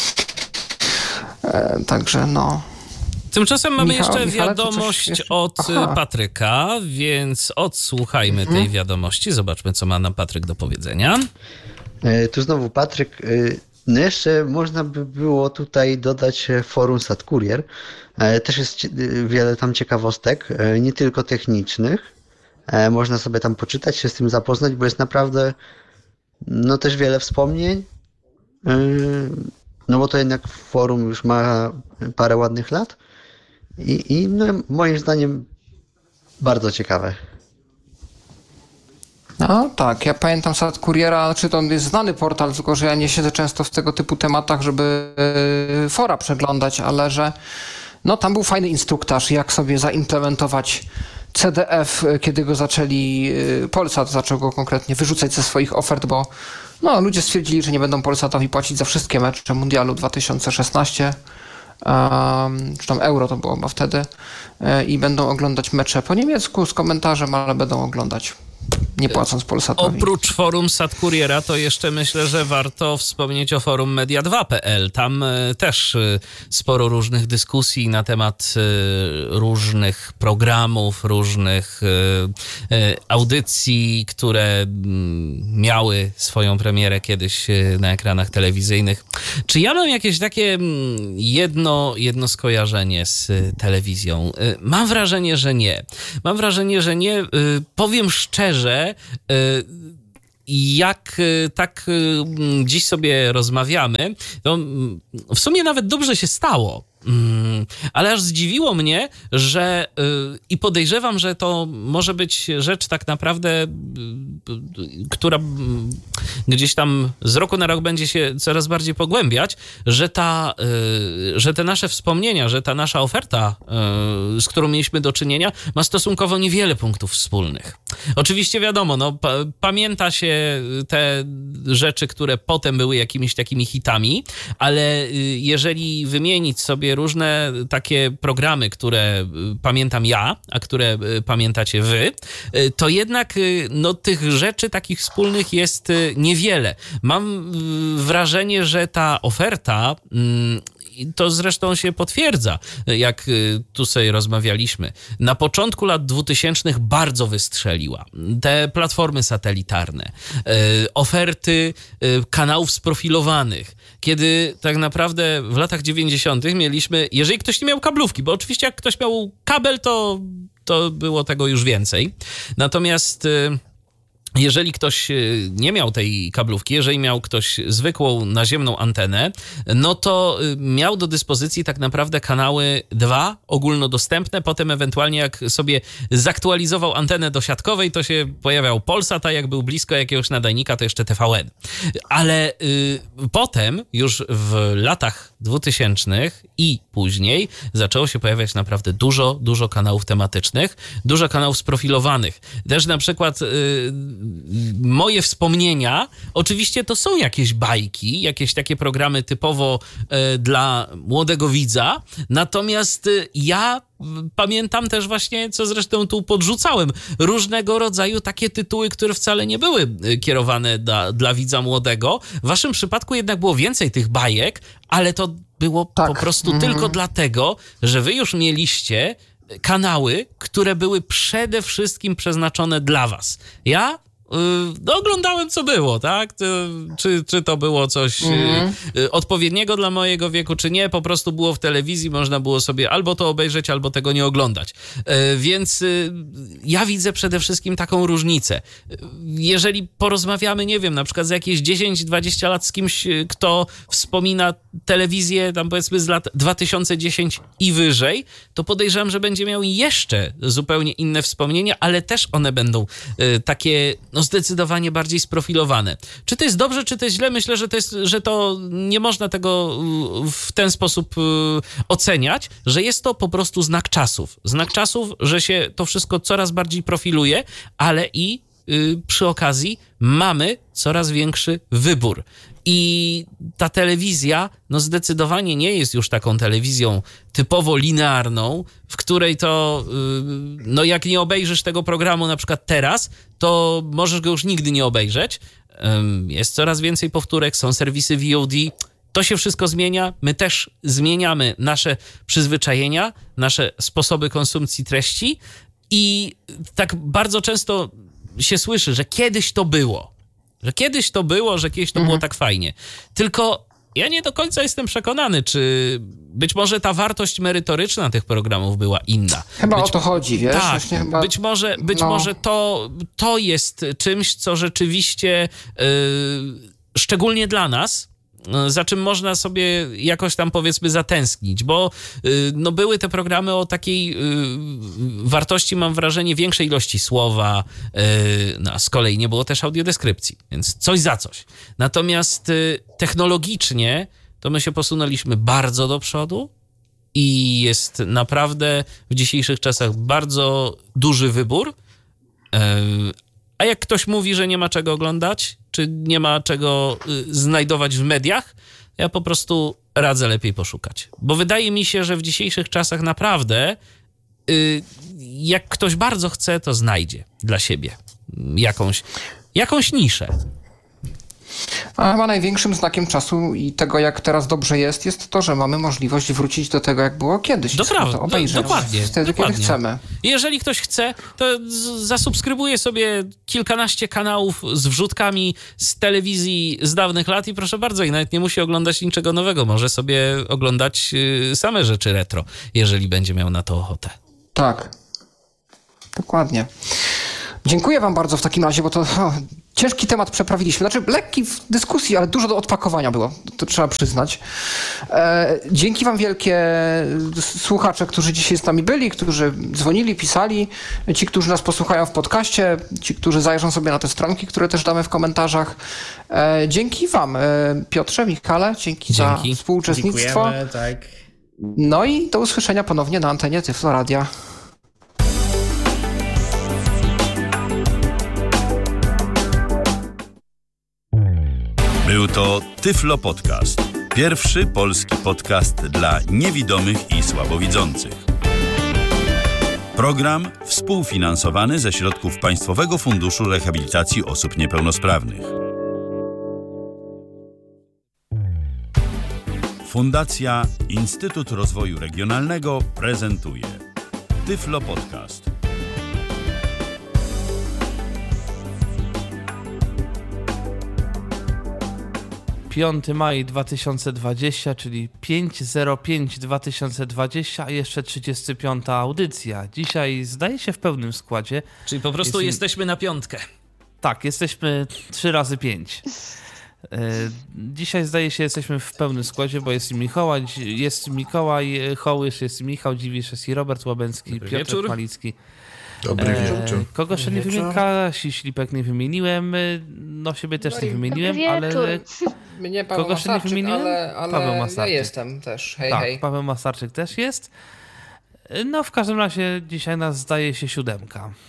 S1: Także no...
S3: Tymczasem mamy
S1: Michał,
S3: jeszcze wiadomość od Patryka, więc odsłuchajmy tej wiadomości. Zobaczmy, co ma nam Patryk do powiedzenia.
S4: Tu znowu Patryk. No jeszcze można by było tutaj dodać forum SatCourier. Też jest wiele tam ciekawostek, nie tylko technicznych. Można sobie tam poczytać, się z tym zapoznać, bo jest naprawdę no też wiele wspomnień. No no bo to jednak forum już ma parę ładnych lat i no, moim zdaniem bardzo ciekawe.
S1: No tak, ja pamiętam Sad Kuriera, znaczy to jest znany portal, tylko że ja nie siedzę często w tego typu tematach, żeby fora przeglądać, ale że no tam był fajny instruktaż, jak sobie zaimplementować CDF, kiedy go zaczęli, Polsat zaczął go konkretnie wyrzucać ze swoich ofert, bo no, ludzie stwierdzili, że nie będą Polsatowi płacić za wszystkie mecze Mundialu 2016, czy tam Euro to było chyba wtedy, i będą oglądać mecze po niemiecku z komentarzem, ale będą oglądać nie płacąc Polsatowi.
S3: Oprócz forum Sad Kuriera, to jeszcze myślę, że warto wspomnieć o forum media2.pl. Tam też sporo różnych dyskusji na temat różnych programów, różnych audycji, które miały swoją premierę kiedyś na ekranach telewizyjnych. Czy ja mam jakieś takie jedno skojarzenie z telewizją? Mam wrażenie, że nie. Mam wrażenie, że nie. Powiem szczerze, jak tak dziś sobie rozmawiamy, to w sumie nawet dobrze się stało. Ale aż zdziwiło mnie, że i podejrzewam, że to może być rzecz tak naprawdę, która gdzieś tam z roku na rok będzie się coraz bardziej pogłębiać, że te nasze wspomnienia, że ta nasza oferta, z którą mieliśmy do czynienia, ma stosunkowo niewiele punktów wspólnych. Oczywiście wiadomo, no, pamięta się te rzeczy, które potem były jakimiś takimi hitami, ale jeżeli wymienić sobie różne takie programy, które pamiętam ja, a które pamiętacie wy, to jednak no, tych rzeczy takich wspólnych jest niewiele. Mam wrażenie, że ta oferta, i to zresztą się potwierdza, jak tu sobie rozmawialiśmy, na początku lat 2000 bardzo wystrzeliła. Te platformy satelitarne, oferty kanałów sprofilowanych, kiedy tak naprawdę w latach 90. mieliśmy, jeżeli ktoś nie miał kablówki, bo oczywiście jak ktoś miał kabel, to było tego już więcej. Natomiast jeżeli ktoś nie miał tej kablówki, jeżeli miał ktoś zwykłą naziemną antenę, no to miał do dyspozycji tak naprawdę kanały 2 ogólnodostępne, potem ewentualnie jak sobie zaktualizował antenę do siatkowej, to się pojawiał Polsat, a jak był blisko jakiegoś nadajnika, to jeszcze TVN. Ale potem już w latach 2000 i później zaczęło się pojawiać naprawdę dużo kanałów tematycznych, dużo kanałów sprofilowanych. Też na przykład moje wspomnienia, oczywiście to są jakieś bajki, jakieś takie programy typowo dla młodego widza, natomiast ja pamiętam też właśnie, co zresztą tu podrzucałem, różnego rodzaju takie tytuły, które wcale nie były kierowane dla widza młodego. W waszym przypadku jednak było więcej tych bajek, ale to było po prostu tylko dlatego, że wy już mieliście kanały, które były przede wszystkim przeznaczone dla was. Ja no, oglądałem, co było, tak? Czy to było coś odpowiedniego dla mojego wieku, czy nie. Po prostu było w telewizji, można było sobie albo to obejrzeć, albo tego nie oglądać. Więc ja widzę przede wszystkim taką różnicę. Jeżeli porozmawiamy, nie wiem, na przykład za jakieś 10-20 lat z kimś, kto wspomina telewizję, tam powiedzmy z lat 2010 i wyżej, to podejrzewam, że będzie miał jeszcze zupełnie inne wspomnienia, ale też one będą takie no zdecydowanie bardziej sprofilowane. Czy to jest dobrze, czy to jest źle? Myślę, że to nie można tego w ten sposób oceniać, że jest to po prostu znak czasów. Znak czasów, że się to wszystko coraz bardziej profiluje, ale i przy okazji mamy coraz większy wybór. I ta telewizja no zdecydowanie nie jest już taką telewizją typowo linearną, w której to no jak nie obejrzysz tego programu na przykład teraz, to możesz go już nigdy nie obejrzeć. Jest coraz więcej powtórek, są serwisy VOD. To się wszystko zmienia. My też zmieniamy nasze przyzwyczajenia, nasze sposoby konsumpcji treści i tak bardzo często się słyszy, że kiedyś to było. Że kiedyś to było tak fajnie. Tylko ja nie do końca jestem przekonany, czy być może ta wartość merytoryczna tych programów była inna.
S1: Chyba o to chodzi, wiesz?
S3: Tak,
S1: chyba...
S3: być może to jest czymś, co rzeczywiście szczególnie dla nas, za czym można sobie jakoś tam powiedzmy zatęsknić, bo no były te programy o takiej wartości, mam wrażenie, większej ilości słowa, no, a z kolei nie było też audiodeskrypcji, więc coś za coś. Natomiast technologicznie to my się posunęliśmy bardzo do przodu i jest naprawdę w dzisiejszych czasach bardzo duży wybór. A jak ktoś mówi, że nie ma czego oglądać, czy nie ma czego znajdować w mediach, ja po prostu radzę lepiej poszukać. Bo wydaje mi się, że w dzisiejszych czasach naprawdę jak ktoś bardzo chce, to znajdzie dla siebie jakąś niszę.
S1: A chyba największym znakiem czasu i tego, jak teraz dobrze jest to, że mamy możliwość wrócić do tego, jak było kiedyś.
S3: To
S1: obejrzeć
S3: dokładnie.
S1: wtedy, kiedy chcemy.
S3: Jeżeli ktoś chce, to zasubskrybuje sobie kilkanaście kanałów z wrzutkami z telewizji z dawnych lat i proszę bardzo, i nawet nie musi oglądać niczego nowego. Może sobie oglądać same rzeczy retro, jeżeli będzie miał na to ochotę.
S1: Tak. Dokładnie. Dziękuję wam bardzo w takim razie, bo to ciężki temat przeprawiliśmy. Znaczy lekki w dyskusji, ale dużo do odpakowania było, to trzeba przyznać. Dzięki wam wielkie słuchacze, którzy dzisiaj z nami byli, którzy dzwonili, pisali, ci, którzy nas posłuchają w podcaście, ci, którzy zajrzą sobie na te stronki, które też damy w komentarzach. Dzięki wam, Piotrze, Michale, dzięki za współuczestnictwo.
S2: Dziękujemy, tak.
S1: No i do usłyszenia ponownie na antenie Tyflo Radia.
S5: Był to Tyflo Podcast. Pierwszy polski podcast dla niewidomych i słabowidzących. Program współfinansowany ze środków Państwowego Funduszu Rehabilitacji Osób Niepełnosprawnych. Fundacja Instytut Rozwoju Regionalnego prezentuje Tyflo Podcast.
S6: 5 maj 2020, czyli 5/05/2020, a jeszcze 35. audycja. Dzisiaj zdaje się w pełnym składzie.
S3: Czyli po prostu jesteśmy na piątkę.
S6: Tak, jesteśmy 3 razy 5. Dzisiaj zdaje się jesteśmy w pełnym składzie, bo jest Mikołaj Hołysz, jest Michał Dziwisz, jest i Robert Łabęcki,
S3: Dobry
S6: Piotr
S3: wieczór.
S6: Malicki.
S7: Dobry wieczór.
S6: Kogo jeszcze nie wymieniłem? Kasi Ślipek nie wymieniłem, no siebie też nie wymieniłem, ale...
S1: Mnie Paweł
S6: Kogo jeszcze nie
S1: Masarczyk,
S6: wymieniłem?
S1: ale
S6: Paweł
S1: ja
S6: Masarczyk.
S1: jestem też. Hej,
S6: Tak,
S1: hej.
S6: Paweł Masarczyk też jest. No w każdym razie dzisiaj nas zdaje się 7.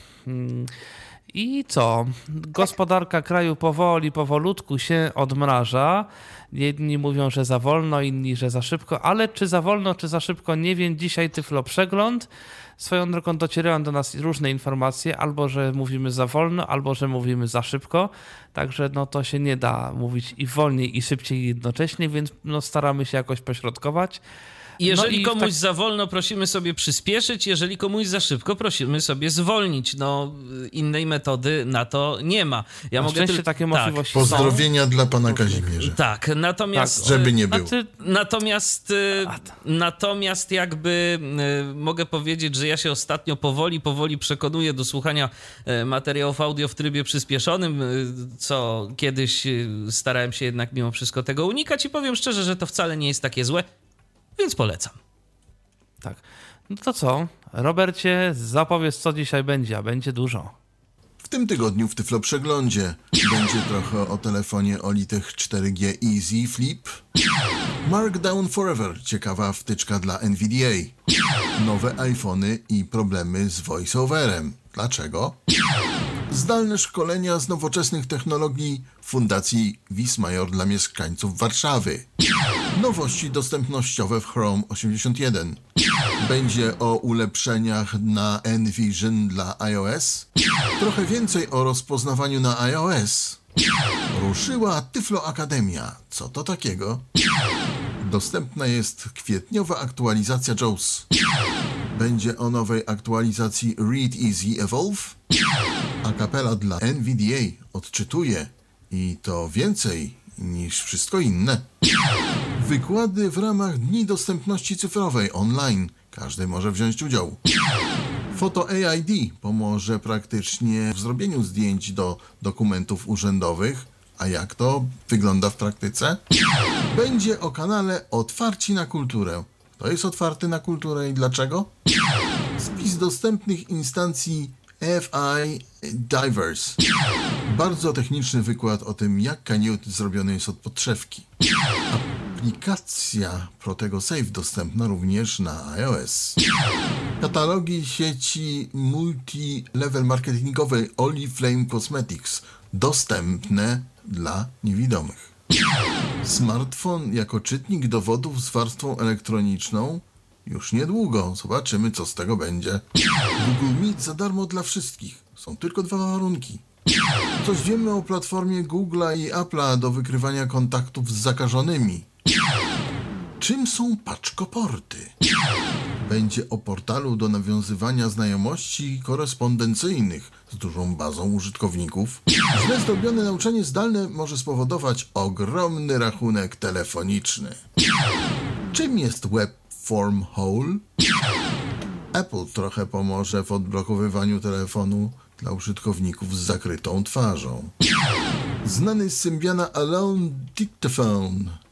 S6: I co? Gospodarka kraju powolutku się odmraża. Jedni mówią, że za wolno, inni, że za szybko, ale czy za wolno, czy za szybko, nie wiem. Dzisiaj Tyflo Przegląd. Swoją drogą docierają do nas różne informacje, albo że mówimy za wolno, albo że mówimy za szybko. Także no to się nie da mówić i wolniej, i szybciej jednocześnie, więc no staramy się jakoś pośrodkować.
S3: Jeżeli
S6: No i
S3: komuś za wolno, prosimy sobie przyspieszyć, jeżeli komuś za szybko, prosimy sobie zwolnić. No, innej metody na to nie ma. Ja
S6: Na
S3: mogę
S6: szczęście takie możliwości są.
S7: Pozdrowienia dla pana Kazimierza.
S3: Tak, natomiast...
S7: Żeby nie było.
S3: Natomiast jakby mogę powiedzieć, że ja się ostatnio powoli przekonuję do słuchania materiałów audio w trybie przyspieszonym, co kiedyś starałem się jednak mimo wszystko tego unikać i powiem szczerze, że to wcale nie jest takie złe, więc polecam.
S6: Tak. No to co? Robercie, zapowiedz, co dzisiaj będzie, a będzie dużo.
S7: W tym tygodniu w Tyflo Przeglądzie będzie trochę o telefonie Olitech 4G Easy Flip, Markdown Forever, ciekawa wtyczka dla NVDA, nowe iPhony i problemy z voiceoverem. Dlaczego? Zdalne szkolenia z nowoczesnych technologii Fundacji Wismajor dla mieszkańców Warszawy. Nowości dostępnościowe w Chrome 81. Będzie o ulepszeniach na Envision dla iOS. Trochę więcej o rozpoznawaniu na iOS. Ruszyła Tyflo Akademia. Co to takiego? Dostępna jest kwietniowa aktualizacja JAWS. Będzie o nowej aktualizacji Read Easy Evolve. A kapela dla NVDA odczytuje i to więcej niż wszystko inne. Wykłady w ramach Dni Dostępności Cyfrowej online. Każdy może wziąć udział. Foto AID pomoże praktycznie w zrobieniu zdjęć do dokumentów urzędowych, A jak to wygląda w praktyce? Będzie o kanale Otwarci na Kulturę. Kto jest otwarty na kulturę i dlaczego? Spis dostępnych instancji FI Divers. Bardzo techniczny wykład o tym, jak Canute zrobiony jest od podszewki. Aplikacja Protego Safe dostępna również na iOS. Katalogi sieci multi-level marketingowej Oriflame Cosmetics dostępne dla niewidomych. Smartfon jako czytnik dowodów z warstwą elektroniczną już niedługo. Zobaczymy, co z tego będzie. Google Meet za darmo dla wszystkich. Są tylko 2 warunki. Coś wiemy o platformie Google'a i Apple'a do wykrywania kontaktów z zakażonymi. Czym są paczkoporty? Będzie o portalu do nawiązywania znajomości korespondencyjnych z dużą bazą użytkowników. Źle zrobione nauczanie zdalne może spowodować ogromny rachunek telefoniczny. Czym jest Webform Hole? Apple trochę pomoże w odblokowywaniu telefonu dla użytkowników z zakrytą twarzą. Znany z Symbiana Alone Dictaphone